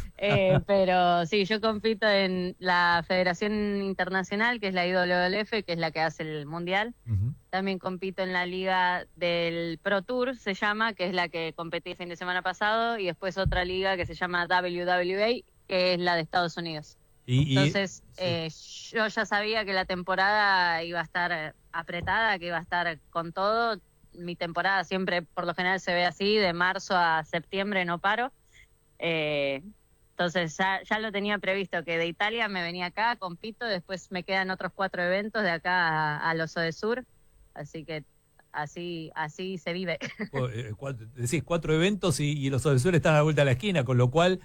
Pero sí, yo compito en la Federación Internacional, que es la IWF, que es la que hace el Mundial. También compito en la liga del Pro Tour, se llama, que es la que competí el fin de semana pasado, y después otra liga que se llama WWA, que es la de Estados Unidos. Entonces, yo ya sabía que la temporada iba a estar apretada, que iba a estar con todo. Mi temporada siempre, por lo general, se ve así, de marzo a septiembre no paro. Entonces, ya lo tenía previsto, que de Italia me venía acá, compito, después me quedan otros 4 eventos de acá a los ODESUR, así que así se vive. Decís 4 eventos y los ODESUR están a la vuelta de la esquina, con lo cual,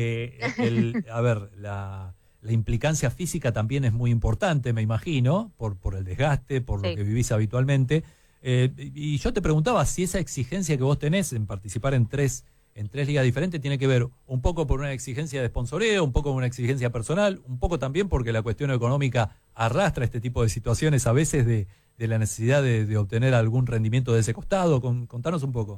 la implicancia física también es muy importante, me imagino, por el desgaste, por lo que vivís habitualmente. Y yo te preguntaba si esa exigencia que vos tenés en participar en tres ligas diferentes tiene que ver un poco por una exigencia de sponsoreo, un poco por una exigencia personal, un poco también porque la cuestión económica arrastra este tipo de situaciones a veces de la necesidad de obtener algún rendimiento de ese costado. Contanos un poco.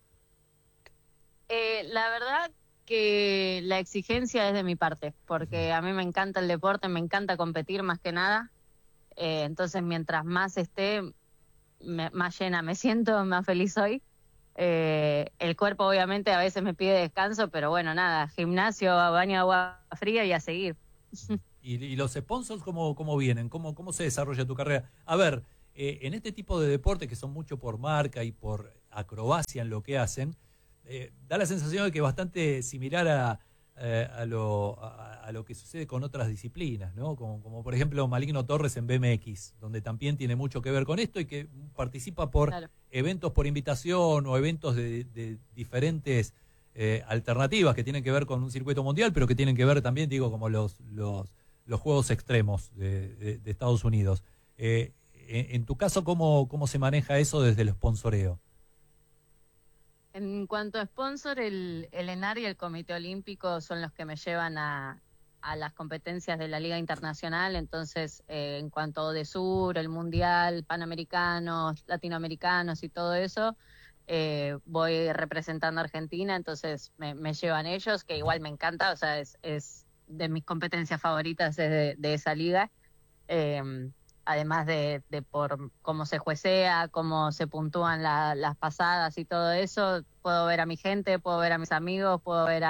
La verdad que la exigencia es de mi parte, porque a mí me encanta el deporte, me encanta competir más que nada. Entonces, mientras más esté, más llena me siento, más feliz soy. El cuerpo obviamente a veces me pide descanso, pero bueno, nada, gimnasio, baño de agua fría y a seguir. ¿Y los sponsors cómo vienen? ¿Cómo se desarrolla tu carrera? A ver, en este tipo de deportes que son mucho por marca y por acrobacia en lo que hacen, da la sensación de que es bastante similar a lo que sucede con otras disciplinas, ¿no? Como por ejemplo Maligno Torres en BMX, donde también tiene mucho que ver con esto y que participa por eventos por invitación o eventos de diferentes alternativas que tienen que ver con un circuito mundial, pero que tienen que ver también, digo, como los Juegos Extremos de Estados Unidos. En tu caso, ¿cómo se maneja eso desde el sponsoreo? En cuanto a sponsor, el ENAR y el Comité Olímpico son los que me llevan a las competencias de la Liga Internacional. Entonces, en cuanto a ODESUR, el Mundial, Panamericanos, Latinoamericanos y todo eso, voy representando a Argentina, entonces me llevan ellos, que igual me encanta, o sea, es de mis competencias favoritas de esa liga. Además de por cómo se juecea, cómo se puntúan las pasadas y todo eso, puedo ver a mi gente, puedo ver a mis amigos, puedo ver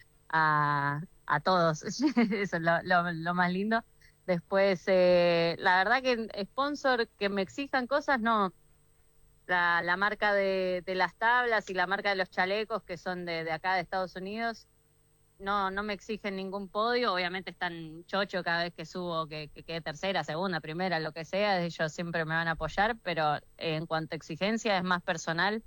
a todos. Eso es lo más lindo. Después, la verdad que sponsor que me exijan cosas, no. La marca de las tablas y la marca de los chalecos, que son de acá de Estados Unidos, no me exigen ningún podio. Obviamente están chocho cada vez que subo, que quede tercera, segunda, primera, lo que sea, ellos siempre me van a apoyar, pero en cuanto a exigencia es más personal,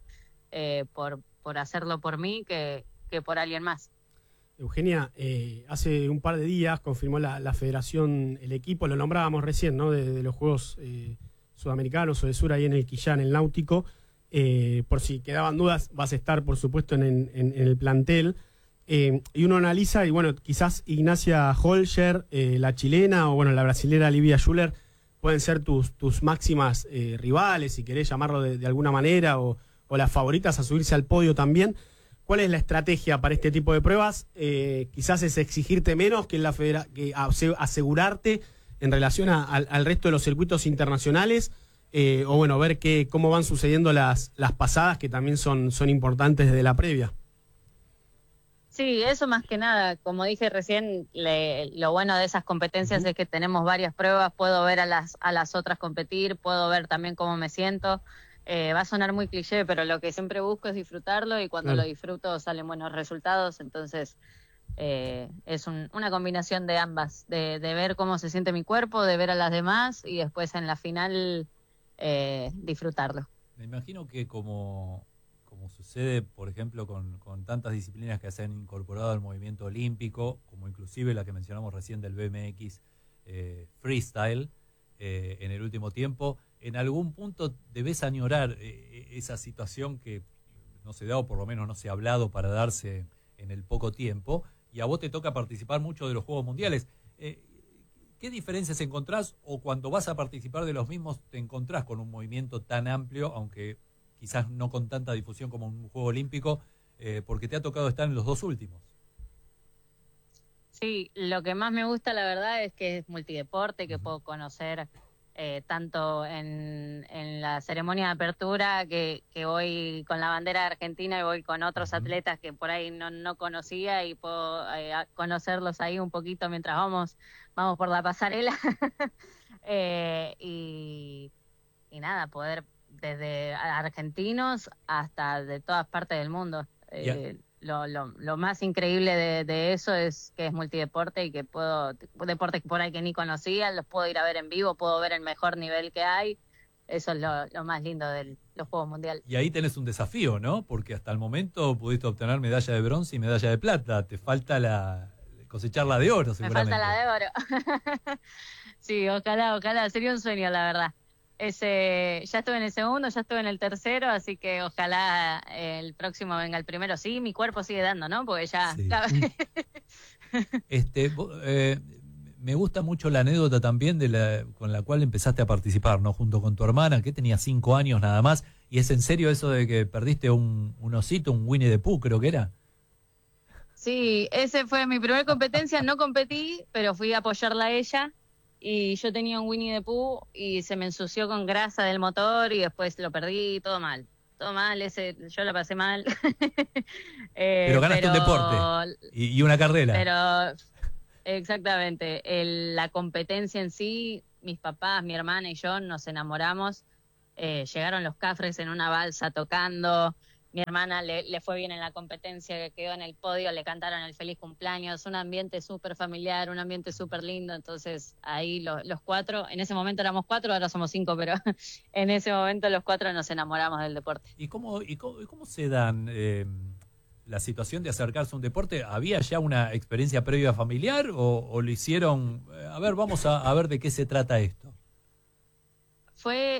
por hacerlo por mí que por alguien más. Eugenia, hace un par de días confirmó la federación, el equipo, lo nombrábamos recién, ¿no? de los Juegos Sudamericanos o de Sur ahí en el Quillán, el Náutico. Por si quedaban dudas, vas a estar, por supuesto, en el plantel. Y uno analiza, y bueno, quizás Ignacia Holger, la chilena, o bueno, la brasilera Livia Schuller, pueden ser tus máximas rivales, si querés llamarlo de alguna manera, o las favoritas a subirse al podio también. ¿Cuál es la estrategia para este tipo de pruebas? Quizás es exigirte menos que asegurarte en relación al resto de los circuitos internacionales, o bueno, ver cómo van sucediendo las pasadas, que también son importantes desde la previa. Sí, eso más que nada, como dije recién, lo bueno de esas competencias es que tenemos varias pruebas, puedo ver a las otras competir, puedo ver también cómo me siento. Va a sonar muy cliché, pero lo que siempre busco es disfrutarlo, y cuando lo disfruto salen buenos resultados. Entonces es una combinación de ambas, de ver cómo se siente mi cuerpo, de ver a las demás y después en la final disfrutarlo. Me imagino que como sucede, por ejemplo, con tantas disciplinas que se han incorporado al movimiento olímpico, como inclusive la que mencionamos recién del BMX freestyle en el último tiempo, en algún punto debes añorar esa situación que no se da, o por lo menos no se ha hablado para darse en el poco tiempo, y a vos te toca participar mucho de los Juegos Mundiales. ¿Qué diferencias encontrás, o cuando vas a participar de los mismos te encontrás con un movimiento tan amplio, aunque quizás no con tanta difusión como un Juego Olímpico, porque te ha tocado estar en los dos últimos? Sí, lo que más me gusta, la verdad, es que es multideporte, que puedo conocer tanto en la ceremonia de apertura, que voy con la bandera de Argentina y voy con otros atletas que por ahí no conocía, y puedo conocerlos ahí un poquito mientras vamos por la pasarela. Y nada, poder desde argentinos hasta de todas partes del mundo. Lo más increíble de eso es que es multideporte, y que deportes por ahí que ni conocía, los puedo ir a ver en vivo, puedo ver el mejor nivel que hay. Eso es lo más lindo de los Juegos Mundiales. Y ahí tenés un desafío, ¿no? Porque hasta el momento pudiste obtener medalla de bronce y medalla de plata. Te falta cosechar la de oro, seguramente. Me falta la de oro. Sí, ojalá, sería un sueño, la verdad. ya estuve en el segundo, ya estuve en el tercero, así que ojalá el próximo venga el primero. Sí, mi cuerpo sigue dando, ¿no? Porque ya... Sí. Me gusta mucho la anécdota también con la cual empezaste a participar, ¿no? Junto con tu hermana, que tenía 5 años nada más. ¿Y es en serio eso de que perdiste un osito, un Winnie the Pooh, creo que era? Sí, ese fue mi primera competencia. No competí, pero fui a apoyarla a ella. Y yo tenía un Winnie the Pooh y se me ensució con grasa del motor y después lo perdí, todo mal. Todo mal, yo la pasé mal. Pero ganaste un deporte y una carrera. Pero... Exactamente, la competencia en sí, mis papás, mi hermana y yo nos enamoramos, llegaron los Cafres en una balsa tocando, mi hermana le fue bien en la competencia, quedó en el podio, le cantaron el feliz cumpleaños, un ambiente súper familiar, un ambiente súper lindo, entonces ahí los 4, en ese momento éramos 4, ahora somos 5, pero en ese momento los 4 nos enamoramos del deporte. ¿Y cómo se dan... la situación de acercarse a un deporte? ¿Había ya una experiencia previa familiar o lo hicieron, a ver, vamos a ver de qué se trata esto?